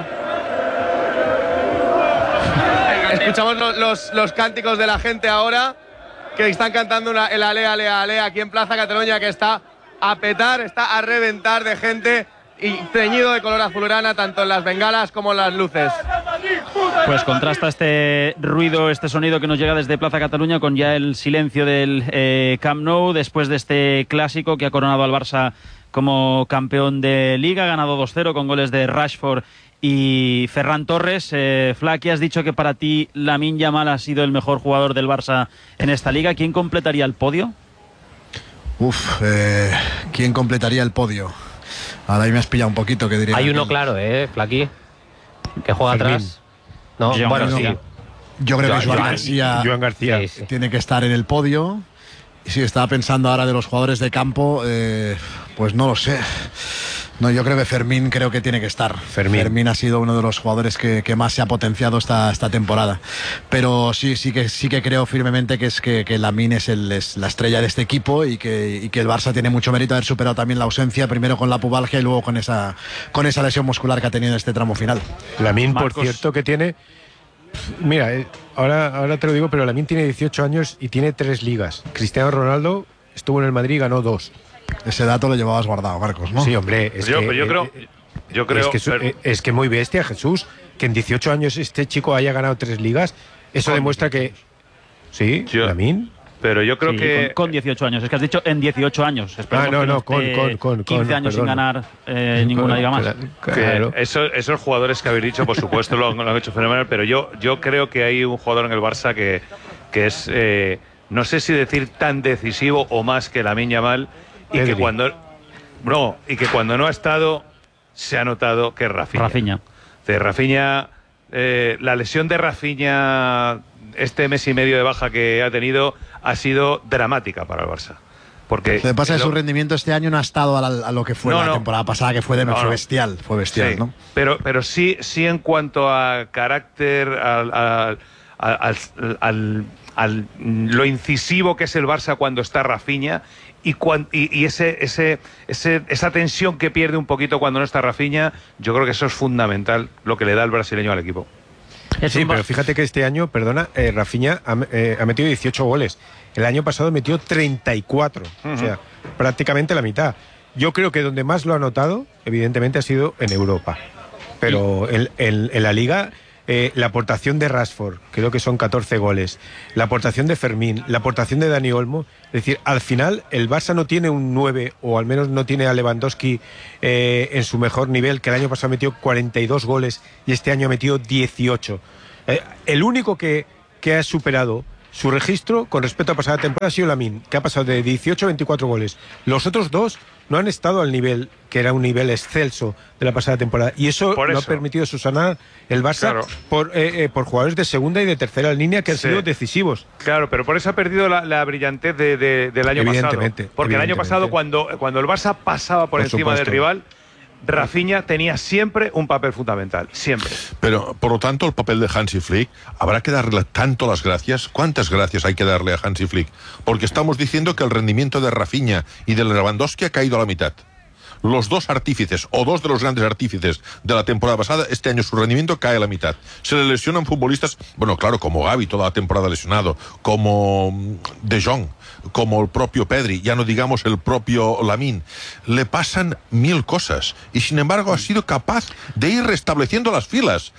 Escuchamos los cánticos de la gente ahora, que están cantando el Ale, Ale, Ale aquí en Plaza Cataluña, que está a petar, está a reventar de gente y teñido de color azulgrana, tanto en las bengalas como en las luces. Pues contrasta este ruido, este sonido que nos llega desde Plaza Cataluña con ya el silencio del Camp Nou, después de este clásico que ha coronado al Barça como campeón de Liga, ganado 2-0 con goles de Rashford y Ferran Torres. Flaky, has dicho que para ti Lamine Yamal ha sido el mejor jugador del Barça en esta Liga. ¿Quién completaría el podio? ¿Quién completaría el podio? Ahora ahí me has pillado un poquito, que diría. Hay uno claro, Flaky, que juega atrás. No, bueno, sí. Yo creo que Joan García tiene que estar en el podio. Y sí, estaba pensando ahora de los jugadores de campo, pues no lo sé. No, yo creo que Fermín tiene que estar. Fermín ha sido uno de los jugadores que más se ha potenciado esta temporada. Pero sí que creo firmemente que Lamine es la estrella de este equipo y que el Barça tiene mucho mérito haber superado también la ausencia, primero con la pubalgia y luego con esa lesión muscular que ha tenido en este tramo final. Lamine, por cierto, que tiene... Mira, ahora te lo digo, pero Lamine tiene 18 años y tiene 3 ligas. Cristiano Ronaldo estuvo en el Madrid y ganó 2. Ese dato lo llevabas guardado, Marcos, ¿no? Sí, hombre. Yo creo es que muy bestia, Jesús, que en 18 años este chico haya ganado 3 ligas. Eso demuestra que... Sí, Lamine. Pero yo creo que... Con 18 años. Es que has dicho en 18 años. Con 15 años sin ganar ninguna liga más. Claro. Esos jugadores que habéis dicho, por supuesto, lo han hecho fenomenal, pero yo creo que hay un jugador en el Barça que es, no sé si decir tan decisivo o más que Lamine Yamal, y que cuando no ha estado, se ha notado que es Rafinha. La lesión de Rafinha, este mes y medio de baja que ha tenido, ha sido dramática para el Barça. Porque lo que pasa es que su rendimiento este año no ha estado a lo que fue la temporada pasada, que fue bestial. Fue bestial, sí, ¿no? Pero sí en cuanto a carácter, lo incisivo que es el Barça cuando está Rafinha y esa tensión que pierde un poquito cuando no está Rafinha. Yo creo que eso es fundamental, lo que le da el brasileño al equipo. Sí, pero fíjate que este año, Rafinha ha metido 18 goles. El año pasado metió 34, o sea, prácticamente la mitad. Yo creo que donde más lo ha notado, evidentemente, ha sido en Europa. Pero en la Liga, la aportación de Rashford, creo que son 14 goles, la aportación de Fermín, la aportación de Dani Olmo, es decir, al final el Barça no tiene un 9, o al menos no tiene a Lewandowski en su mejor nivel, que el año pasado metió 42 goles y este año ha metido 18. El único que ha superado su registro con respecto a pasada temporada ha sido Lamine, que ha pasado de 18 a 24 goles. Los otros dos no han estado al nivel, que era un nivel excelso de la pasada temporada. Y eso no ha permitido subsanar el Barça por jugadores de segunda y de tercera línea que han sido decisivos. Claro, pero por eso ha perdido la brillantez del año pasado. Porque el año pasado, cuando el Barça pasaba por encima del rival, Rafinha tenía siempre un papel fundamental, siempre. Pero, por lo tanto, el papel de Hansi Flick, ¿habrá que darle tanto las gracias? ¿Cuántas gracias hay que darle a Hansi Flick? Porque estamos diciendo que el rendimiento de Rafinha y de Lewandowski ha caído a la mitad. Los dos artífices, o dos de los grandes artífices de la temporada pasada, este año su rendimiento cae a la mitad. Se le lesionan futbolistas, bueno, claro, como Gavi toda la temporada lesionado, como De Jong, como el propio Pedri, ya no digamos el propio Lamine. Le pasan 1000 cosas y sin embargo ha sido capaz de ir restableciendo las filas.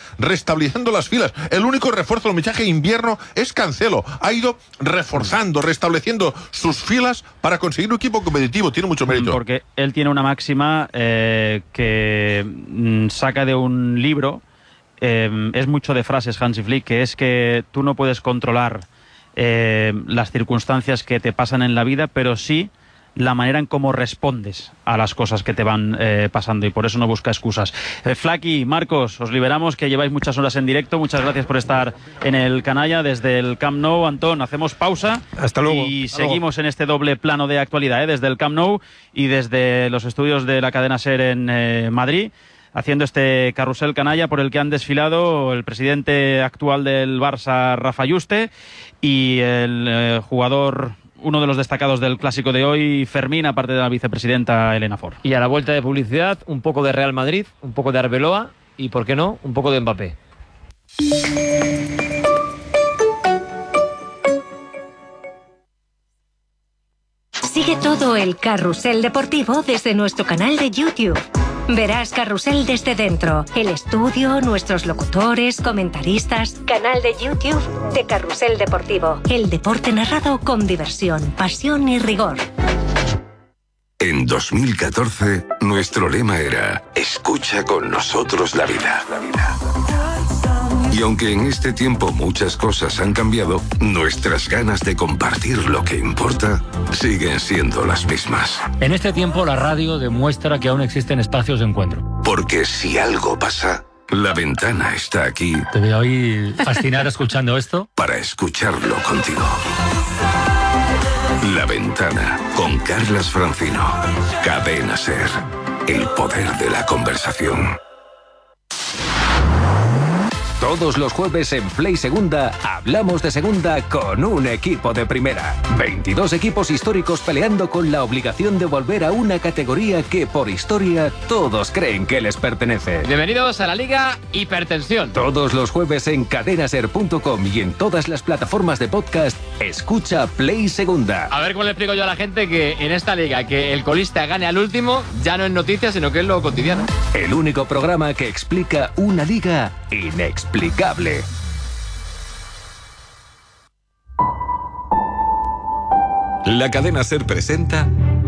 El único refuerzo del fichaje de invierno es Cancelo. Ha ido reforzando, restableciendo sus filas para conseguir un equipo competitivo. Tiene mucho mérito. Porque él tiene una máxima que saca de un libro, es mucho de frases Hansi Flick, que es que tú no puedes controlar las circunstancias que te pasan en la vida, pero sí la manera en cómo respondes a las cosas que te van pasando, y por eso no busca excusas. Flaky, Marcos, os liberamos, que lleváis muchas horas en directo. Muchas gracias por estar en el Canalla desde el Camp Nou. Antón, hacemos pausa. Hasta luego. Y seguimos en este doble plano de actualidad, desde el Camp Nou y desde los estudios de la cadena SER en Madrid, haciendo este carrusel canalla por el que han desfilado el presidente actual del Barça, Rafa Yuste, y el jugador, uno de los destacados del clásico de hoy, Fermín, aparte de la vicepresidenta Elena Ford. Y a la vuelta de publicidad, un poco de Real Madrid, un poco de Arbeloa y, ¿por qué no?, un poco de Mbappé. Sigue todo el carrusel deportivo desde nuestro canal de YouTube. Verás Carrusel desde dentro, el estudio, nuestros locutores, comentaristas. Canal de YouTube de Carrusel Deportivo. El deporte narrado con diversión, pasión y rigor. En 2014, nuestro lema era: escucha con nosotros la vida. Y aunque en este tiempo muchas cosas han cambiado, nuestras ganas de compartir lo que importa siguen siendo las mismas. En este tiempo la radio demuestra que aún existen espacios de encuentro. Porque si algo pasa, La Ventana está aquí. Te veo ahí fascinar escuchando esto. Para escucharlo contigo. La Ventana, con Carlas Francino. Cadena SER. El poder de la conversación. Todos los jueves en Play Segunda hablamos de segunda con un equipo de primera. 22 equipos históricos peleando con la obligación de volver a una categoría que por historia todos creen que les pertenece. Bienvenidos a la Liga Hipertensión. Todos los jueves en cadenaser.com y en todas las plataformas de podcast, escucha Play Segunda. A ver cómo le explico yo a la gente que en esta liga que el colista gane al último ya no es noticia, sino que es lo cotidiano. El único programa que explica una liga inexplicable. La cadena SER presenta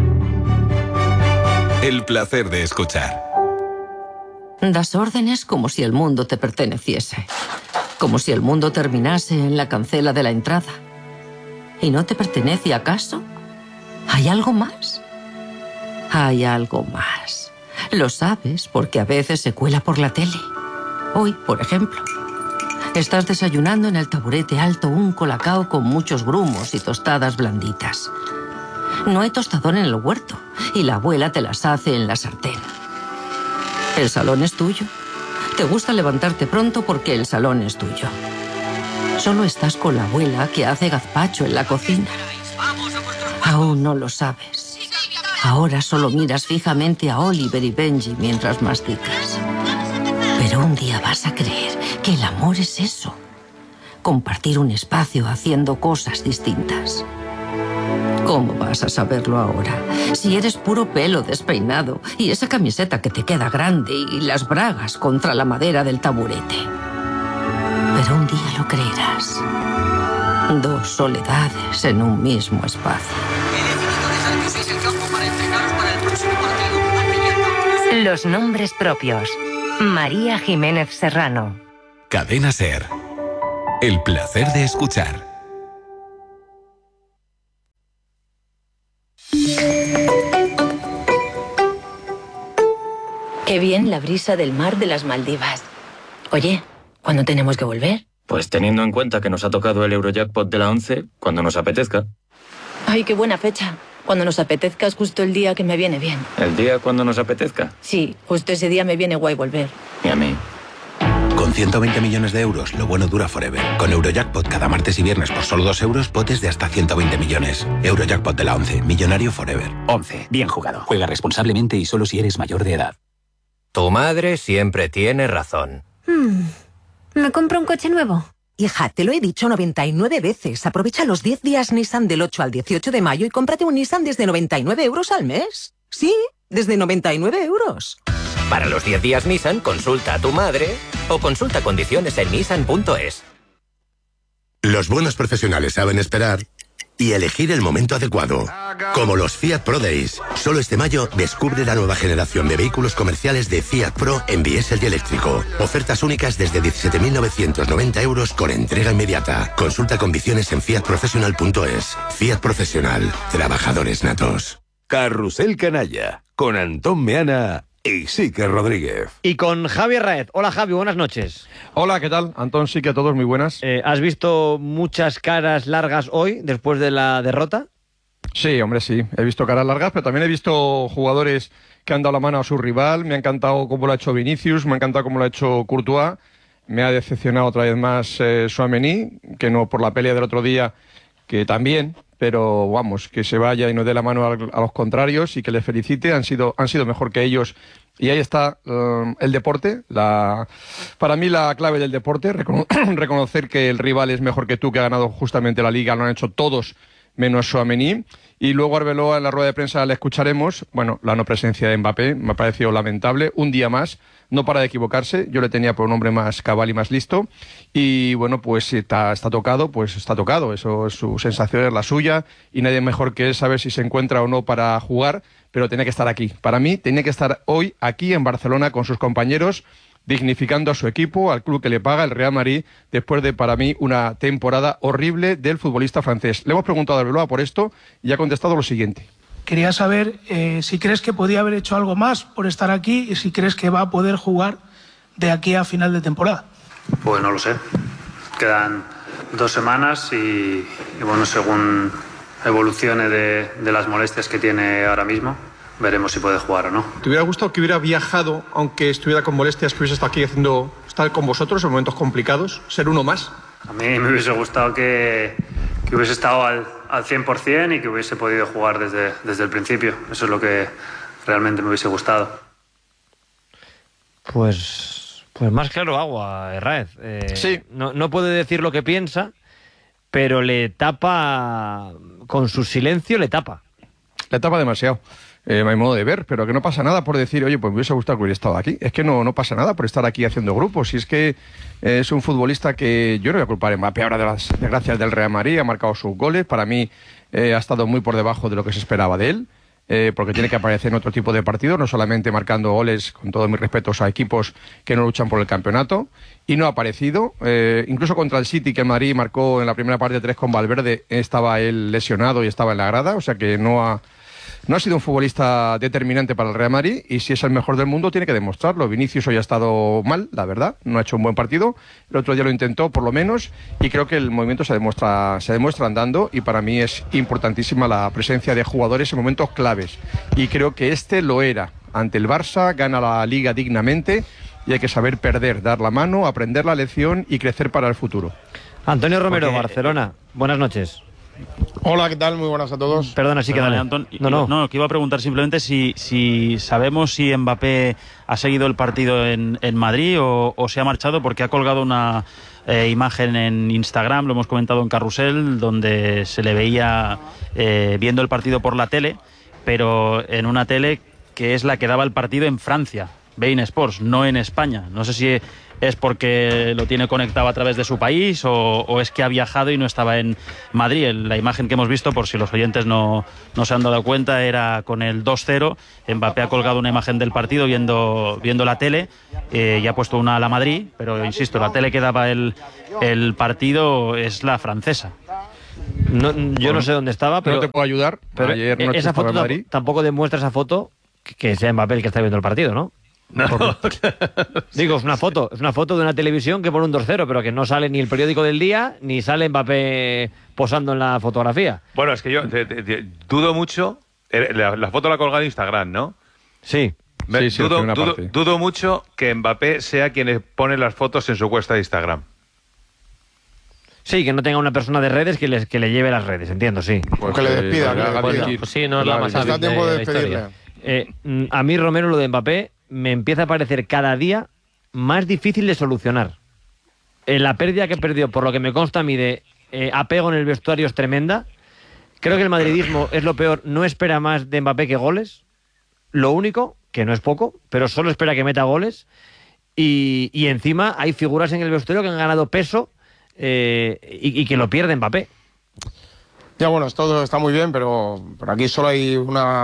El placer de escuchar. Das órdenes como si el mundo te perteneciese. Como si el mundo terminase en la cancela de la entrada. ¿Y no te pertenece acaso? ¿Hay algo más? Hay algo más. Lo sabes porque a veces se cuela por la tele. Hoy, por ejemplo, estás desayunando en el taburete alto un colacao con muchos grumos y tostadas blanditas. No hay tostador en el huerto y la abuela te las hace en la sartén. El salón es tuyo. Te gusta levantarte pronto porque el salón es tuyo. Solo estás con la abuela que hace gazpacho en la cocina. Aún no lo sabes. Ahora solo miras fijamente a Oliver y Benji mientras masticas. Pero un día vas a creer que el amor es eso. Compartir un espacio haciendo cosas distintas. ¿Cómo vas a saberlo ahora? Si eres puro pelo despeinado y esa camiseta que te queda grande y las bragas contra la madera del taburete. Pero un día lo creerás. 2 soledades en un mismo espacio. Los nombres propios. María Jiménez Serrano. Cadena SER. El placer de escuchar. Qué bien la brisa del mar de las Maldivas. Oye, ¿cuándo tenemos que volver? Pues teniendo en cuenta que nos ha tocado el Eurojackpot de la 11, cuando nos apetezca. Ay, qué buena fecha. Cuando nos apetezca es justo el día que me viene bien. ¿El día cuando nos apetezca? Sí, justo ese día me viene guay volver. Y a mí. Con 120 millones de euros, lo bueno dura forever. Con Eurojackpot cada martes y viernes por solo 2 euros, potes de hasta 120 millones. Eurojackpot de la 11, millonario forever. 11. Bien jugado. Juega responsablemente y solo si eres mayor de edad. Tu madre siempre tiene razón. ¿Me compro un coche nuevo? Hija, te lo he dicho 99 veces. Aprovecha los 10 días Nissan del 8 al 18 de mayo y cómprate un Nissan desde 99 euros al mes. Sí, desde 99 euros. Para los 10 días Nissan, consulta a tu madre o consulta condiciones en nissan.es. Los buenos profesionales saben esperar y elegir el momento adecuado. Como los Fiat Pro Days. Solo este mayo descubre la nueva generación de vehículos comerciales de Fiat Pro en diésel y eléctrico. Ofertas únicas desde 17.990 euros con entrega inmediata. Consulta condiciones en fiatprofessional.es. Fiat Profesional. Trabajadores natos. Carrusel Canalla. Con Antón Meana y Sique Rodríguez. Y con Javi Raez. Hola Javi, buenas noches. Hola, ¿qué tal? Antón, Sique, a todos muy buenas. ¿Has visto muchas caras largas hoy después de la derrota? Sí, hombre, sí. He visto caras largas, pero también he visto jugadores que han dado la mano a su rival. Me ha encantado cómo lo ha hecho Vinicius, me ha encantado cómo lo ha hecho Courtois. Me ha decepcionado otra vez más Tchouaméni, que no por la pelea del otro día, que también, pero vamos, que se vaya y no dé la mano a los contrarios y que le felicite. Han sido mejor que ellos. Y ahí está el deporte. Para mí la clave del deporte, reconocer que el rival es mejor que tú, que ha ganado justamente la Liga. Lo han hecho todos menos Tchouaméni. Y luego Arbeloa, en la rueda de prensa le escucharemos. Bueno, la no presencia de Mbappé me ha parecido lamentable. Un día más, no para de equivocarse. Yo le tenía por un hombre más cabal y más listo. Y bueno, pues si está tocado, pues está tocado. Eso es su sensación, es la suya. Y nadie mejor que él sabe si se encuentra o no para jugar. Pero tiene que estar aquí. Para mí, tiene que estar hoy aquí en Barcelona con sus compañeros, dignificando a su equipo, al club que le paga, el Real Madrid, después de, para mí, una temporada horrible del futbolista francés. Le hemos preguntado a Arbeloa por esto y ha contestado lo siguiente. Quería saber si crees que podía haber hecho algo más por estar aquí y si crees que va a poder jugar de aquí a final de temporada. Pues no lo sé. Quedan 2 semanas y bueno, según evolucione de las molestias que tiene ahora mismo, veremos si puede jugar o no. ¿Te hubiera gustado que hubiera viajado, aunque estuviera con molestias, que hubiese estado aquí estar con vosotros en momentos complicados? ¿Ser uno más? A mí me hubiese gustado que hubiese estado al 100% y que hubiese podido jugar desde el principio. Eso es lo que realmente me hubiese gustado. Pues más claro agua, Herráez. Sí. No puede decir lo que piensa, pero le tapa, con su silencio le tapa. Le tapa demasiado. A mi modo de ver, pero que no pasa nada por decir, oye, pues me hubiese gustado que hubiera estado aquí. Es que no pasa nada por estar aquí haciendo grupos. Y es que es un futbolista que yo no voy a culpar a Mbappé ahora de las desgracias del Real Madrid. Ha marcado sus goles. Para mí ha estado muy por debajo de lo que se esperaba de él. Porque tiene que aparecer en otro tipo de partidos, no solamente marcando goles, con todos mis respetos a equipos que no luchan por el campeonato. Y no ha aparecido. Incluso contra el City, que el Madrid marcó en la primera parte 3 con Valverde, estaba él lesionado y estaba en la grada. O sea que no ha sido un futbolista determinante para el Real Madrid, y si es el mejor del mundo tiene que demostrarlo. Vinicius hoy ha estado mal, la verdad, no ha hecho un buen partido. El otro día lo intentó, por lo menos, y creo que el movimiento se demuestra andando, y para mí es importantísima la presencia de jugadores en momentos claves. Y creo que este lo era. Ante el Barça, gana la Liga dignamente, y hay que saber perder, dar la mano, aprender la lección y crecer para el futuro. Antonio Romero, Barcelona. Buenas noches. Hola, ¿qué tal? Muy buenas a todos. Perdona, sí que dale. No, que iba a preguntar simplemente si sabemos si Mbappé ha seguido el partido en Madrid o se ha marchado, porque ha colgado una imagen en Instagram, lo hemos comentado en Carrusel, donde se le veía viendo el partido por la tele, pero en una tele que es la que daba el partido en Francia, beIN Sports, no en España. No sé si es porque lo tiene conectado a través de su país o es que ha viajado y no estaba en Madrid. La imagen que hemos visto, por si los oyentes no se han dado cuenta, era con el 2-0. Mbappé ha colgado una imagen del partido viendo la tele y ha puesto una a la Madrid, pero insisto, la tele que daba el partido es la francesa. Yo no sé dónde estaba, pero no te puedo ayudar. Pero ayer noche esa foto en Madrid. tampoco demuestra esa foto que sea Mbappé el que está viendo el partido, ¿no? No, Digo, es una foto de una televisión que pone un 2-0, pero que no sale ni el periódico del día, ni sale Mbappé posando en la fotografía. Bueno, es que yo dudo mucho. La foto la ha colgado en Instagram, ¿no? Sí. Dudo mucho que Mbappé sea quien pone las fotos en su cuenta de Instagram. Sí, que no tenga una persona de redes que le lleve las redes, entiendo, sí. Pues que le despida. Pues sí, no es la más está hábil tiempo de la historia. despedirle. A mí, Romero, lo de Mbappé me empieza a parecer cada día más difícil de solucionar. La pérdida que perdió, por lo que me consta a mí, de apego en el vestuario es tremenda. Creo que el madridismo es lo peor. No espera más de Mbappé que goles. Lo único, que no es poco, pero solo espera que meta goles. Y encima hay figuras en el vestuario que han ganado peso y que lo pierde Mbappé. Ya, bueno, todo está muy bien, pero aquí solo hay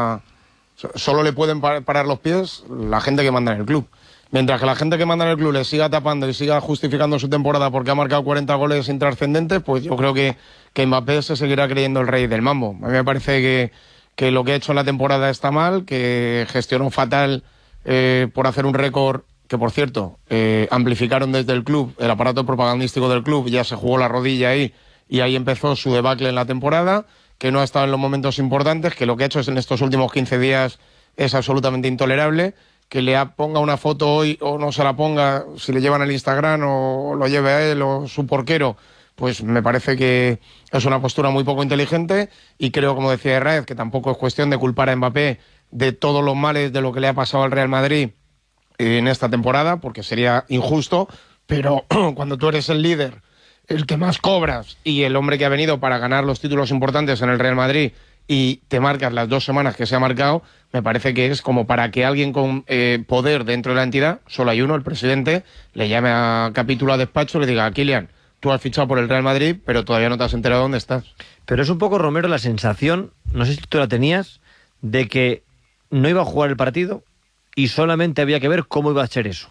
solo le pueden parar los pies la gente que manda en el club. Mientras que la gente que manda en el club le siga tapando y siga justificando su temporada porque ha marcado 40 goles intrascendentes, pues yo creo que Mbappé se seguirá creyendo el rey del mambo. A mí me parece que lo que ha hecho en la temporada está mal, que gestionó fatal por hacer un récord que, por cierto, amplificaron desde el club, el aparato propagandístico del club, ya se jugó la rodilla ahí y ahí empezó su debacle en la temporada, que no ha estado en los momentos importantes, que lo que ha hecho en estos últimos 15 días es absolutamente intolerable, que le ponga una foto hoy o no se la ponga, si le llevan el Instagram o lo lleve a él o su porquero, pues me parece que es una postura muy poco inteligente y creo, como decía Herrera, que tampoco es cuestión de culpar a Mbappé de todos los males de lo que le ha pasado al Real Madrid en esta temporada, porque sería injusto, pero cuando tú eres el líder, el que más cobras y el hombre que ha venido para ganar los títulos importantes en el Real Madrid y te marcas las 2 semanas que se ha marcado, me parece que es como para que alguien con poder dentro de la entidad, solo hay uno, el presidente, le llame a capítulo a despacho y le diga: Kylian, tú has fichado por el Real Madrid, pero todavía no te has enterado dónde estás. Pero es un poco, Romero, la sensación, no sé si tú la tenías, de que no iba a jugar el partido y solamente había que ver cómo iba a ser eso.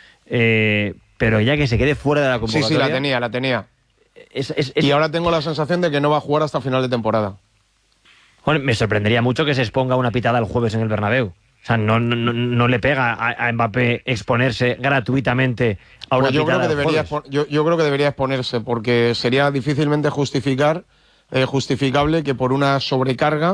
Pero ya que se quede fuera de la convocatoria... Sí, la tenía. Y ahora tengo la sensación de que no va a jugar hasta final de temporada. Bueno, me sorprendería mucho que se exponga una pitada el jueves en el Bernabéu. O sea, no le pega a Mbappé exponerse gratuitamente a una pitada el jueves. Yo creo que debería exponerse, porque sería difícilmente justificable que por una sobrecarga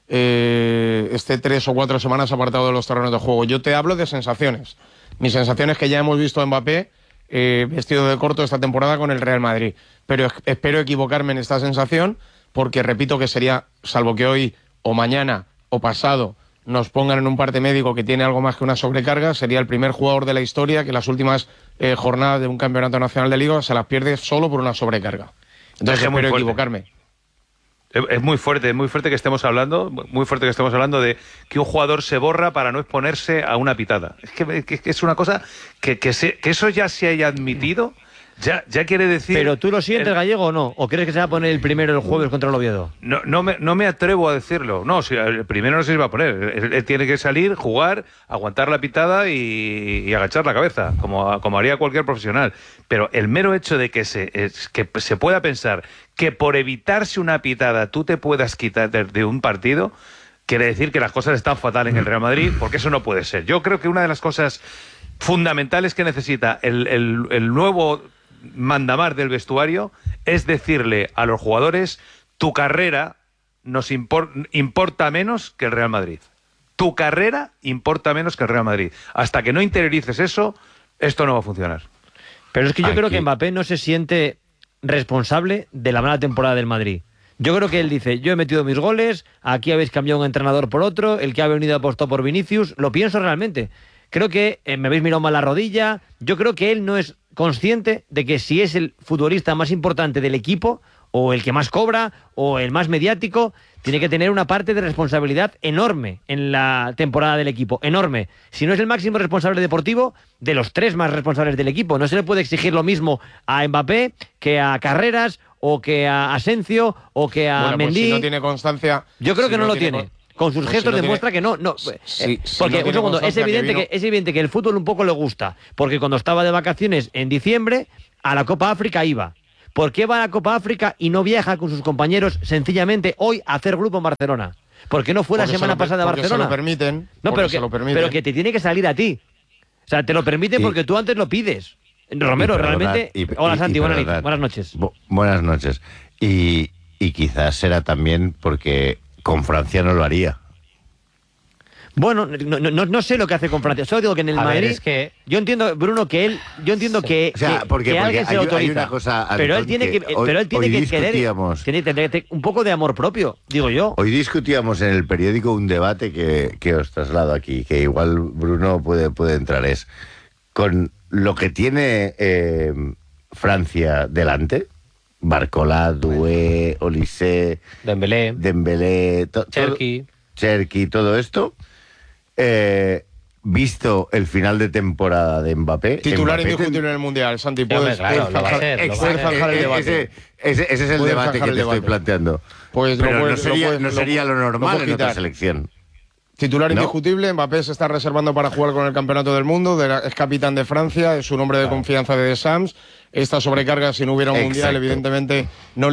esté 3 o 4 semanas apartado de los terrenos de juego. Yo te hablo de sensaciones. Mi sensación es que ya hemos visto a Mbappé vestido de corto esta temporada con el Real Madrid. Pero espero equivocarme en esta sensación, porque repito que sería, salvo que hoy o mañana o pasado nos pongan en un parte médico que tiene algo más que una sobrecarga, sería el primer jugador de la historia que las últimas jornadas de un campeonato nacional de liga se las pierde solo por una sobrecarga. Entonces espero equivocarme. Es muy fuerte que estemos hablando de que un jugador se borra para no exponerse a una pitada. Es que es una cosa que eso ya se haya admitido. Ya quiere decir... ¿Pero tú lo sientes, Gallego, o no? ¿O crees que se va a poner el primero el jueves contra el Oviedo? No me atrevo a decirlo. No, si el primero no se iba a poner. Él tiene que salir, jugar, aguantar la pitada y agachar la cabeza, como haría cualquier profesional. Pero el mero hecho de que se pueda pensar que por evitarse una pitada tú te puedas quitar de un partido, quiere decir que las cosas están fatal en el Real Madrid, porque eso no puede ser. Yo creo que una de las cosas fundamentales que necesita el nuevo mandamar del vestuario es decirle a los jugadores: tu carrera nos importa menos que el Real Madrid. Tu carrera importa menos que el Real Madrid. Hasta que no interiorices eso, esto no va a funcionar. Pero es que yo creo que Mbappé no se siente responsable de la mala temporada del Madrid. Yo creo que él dice, yo he metido mis goles, aquí habéis cambiado un entrenador por otro, el que ha venido apostó por Vinicius, lo pienso realmente. Creo que me habéis mirado mal la rodilla, yo creo que él no es consciente de que si es el futbolista más importante del equipo, o el que más cobra, o el más mediático, tiene que tener una parte de responsabilidad enorme en la temporada del equipo, enorme. Si no es el máximo responsable deportivo, de los 3 más responsables del equipo. No se le puede exigir lo mismo a Mbappé que a Carreras, o que a Asencio, o que a Mendy. Pues si no tiene constancia... Yo creo que no lo tiene. Con sus gestos demuestra que no. Porque, un segundo, es evidente que el fútbol un poco le gusta. Porque cuando estaba de vacaciones en diciembre, a la Copa África iba. ¿Por qué va a la Copa África y no viaja con sus compañeros sencillamente hoy a hacer grupo en Barcelona? ¿Por qué no fue la semana pasada a Barcelona? Se lo permiten. No, pero que te tiene que salir a ti. O sea, te lo permiten porque tú antes lo pides. Romero, realmente... Hola, Santi, buenas noches. Buenas noches. Y quizás será también porque con Francia no lo haría. Bueno, no sé lo que hace con Francia. Solo digo que en el Madrid... es que... Yo entiendo, Bruno, que él... Yo entiendo que, o sea, que alguien se lo autoriza. Hay una cosa, Antón, pero él tiene que querer... Tiene que tener un poco de amor propio, digo yo. Hoy discutíamos en el periódico un debate que os traslado aquí, que igual Bruno puede entrar. Es con lo que tiene Francia delante... Barcola, Doué, Olise, Dembélé, Cherki, todo esto, visto el final de temporada de Mbappé... Titular indiscutible en el Mundial, Santi, puedes zanjar el debate. Ese es el debate que te estoy planteando. Pues pero no sería lo normal en otra selección. Titular indiscutible, Mbappé se está reservando para jugar con el Campeonato del Mundo, es capitán de Francia, es un hombre de confianza de Deschamps. Esta sobrecarga, si no hubiera un Mundial, evidentemente no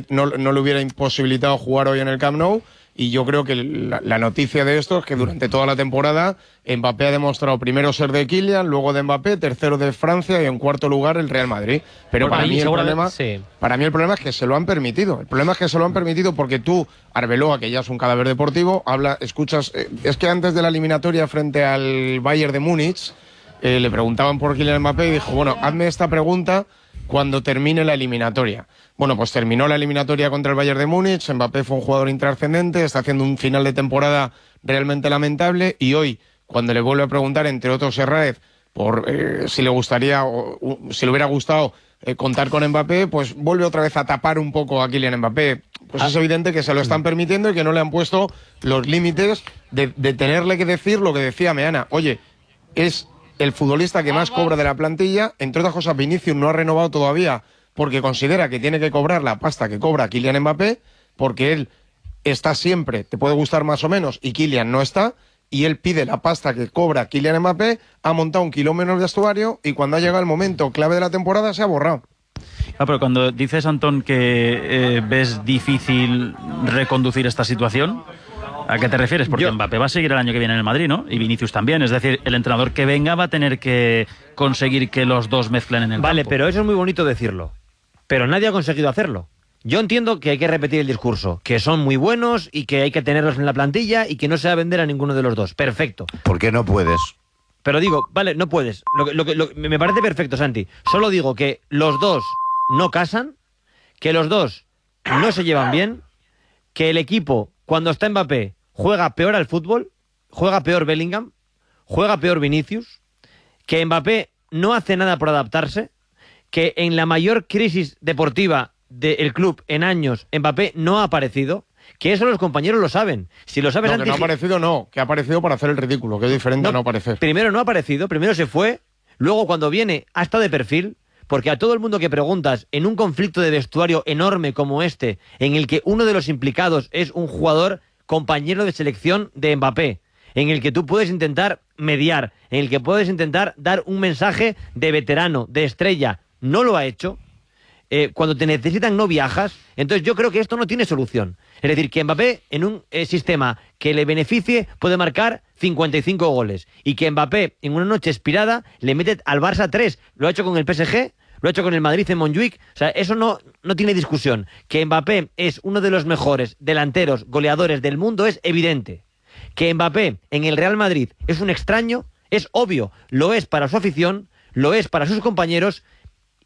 le hubiera imposibilitado jugar hoy en el Camp Nou. Y yo creo que la noticia de esto es que durante toda la temporada Mbappé ha demostrado primero ser de Kylian, luego de Mbappé, tercero de Francia y en cuarto lugar el Real Madrid. Pero para mí el problema es que se lo han permitido. El problema es que se lo han permitido porque tú, Arbeloa, que ya es un cadáver deportivo, escuchas... es que antes de la eliminatoria frente al Bayern de Múnich le preguntaban por Kylian Mbappé y dijo, bueno, hazme esta pregunta cuando termine la eliminatoria. Bueno, pues terminó la eliminatoria contra el Bayern de Múnich, Mbappé fue un jugador intrascendente, está haciendo un final de temporada realmente lamentable y hoy, cuando le vuelve a preguntar, entre otros Herrera, por si le gustaría o si le hubiera gustado contar con Mbappé, pues vuelve otra vez a tapar un poco a Kylian Mbappé. Pues es evidente que se lo están permitiendo y que no le han puesto los límites de tenerle que decir lo que decía Meana. Oye, es el futbolista que más cobra de la plantilla, entre otras cosas Vinicius no ha renovado todavía porque considera que tiene que cobrar la pasta que cobra Kylian Mbappé, porque él está siempre, te puede gustar más o menos, y Kylian no está, y él pide la pasta que cobra Kylian Mbappé, ha montado 1 kilómetro de vestuario, y cuando ha llegado el momento clave de la temporada se ha borrado. Pero cuando dices, Antón, que ves difícil reconducir esta situación, ¿a qué te refieres? Porque Mbappé va a seguir el año que viene en el Madrid, ¿no? Y Vinicius también. Es decir, el entrenador que venga va a tener que conseguir que los dos mezclen en el campo. Vale, pero eso es muy bonito decirlo. Pero nadie ha conseguido hacerlo. Yo entiendo que hay que repetir el discurso, que son muy buenos y que hay que tenerlos en la plantilla y que no se va a vender a ninguno de los dos. Perfecto. ¿Por qué no puedes? Pero digo, vale, no puedes. Me parece perfecto, Santi. Solo digo que los dos no casan, que los dos no se llevan bien, que el equipo, cuando está Mbappé, juega peor al fútbol, juega peor Bellingham, juega peor Vinicius, que Mbappé no hace nada por adaptarse, que en la mayor crisis deportiva del club en años Mbappé no ha aparecido, que eso los compañeros lo saben. Si lo sabes no, que no ha aparecido, no, que ha aparecido para hacer el ridículo, que es diferente a no aparecer. Primero no ha aparecido, primero se fue, luego cuando viene ha estado de perfil, porque a todo el mundo que preguntas, en un conflicto de vestuario enorme como este, en el que uno de los implicados es un jugador compañero de selección de Mbappé, en el que tú puedes intentar mediar, en el que puedes intentar dar un mensaje de veterano, de estrella, no lo ha hecho. Cuando te necesitan no viajas, entonces yo creo que esto no tiene solución. Es decir, que Mbappé en un sistema que le beneficie puede marcar 55 goles y que Mbappé en una noche expirada le mete al Barça 3. Lo ha hecho con el PSG, lo ha hecho con el Madrid en Montjuic. O sea, eso no tiene discusión. Que Mbappé es uno de los mejores delanteros, goleadores del mundo es evidente. Que Mbappé en el Real Madrid es un extraño, es obvio. Lo es para su afición, lo es para sus compañeros.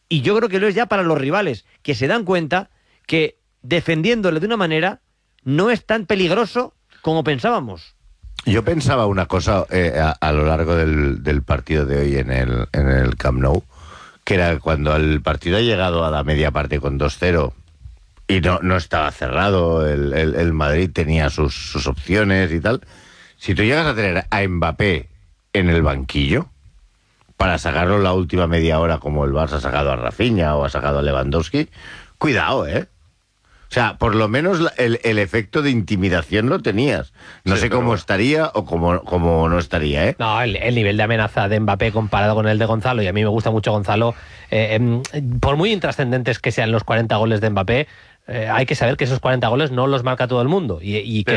Y yo creo que lo es ya para los rivales, que se dan cuenta que defendiéndole de una manera no es tan peligroso como pensábamos. Yo pensaba una cosa a lo largo del partido de hoy en el Camp Nou, que era cuando el partido ha llegado a la media parte con 2-0 y no estaba cerrado, el Madrid tenía sus opciones y tal. Si tú llegas a tener a Mbappé en el banquillo para sacarlo la última media hora como el Barça ha sacado a Rafinha o ha sacado a Lewandowski, cuidado, O sea, por lo menos el efecto de intimidación lo tenías. No sé cómo estaría o cómo no estaría, No, el nivel de amenaza de Mbappé comparado con el de Gonzalo, y a mí me gusta mucho Gonzalo, por muy intrascendentes que sean los 40 goles de Mbappé, hay que saber que esos 40 goles no los marca todo el mundo y que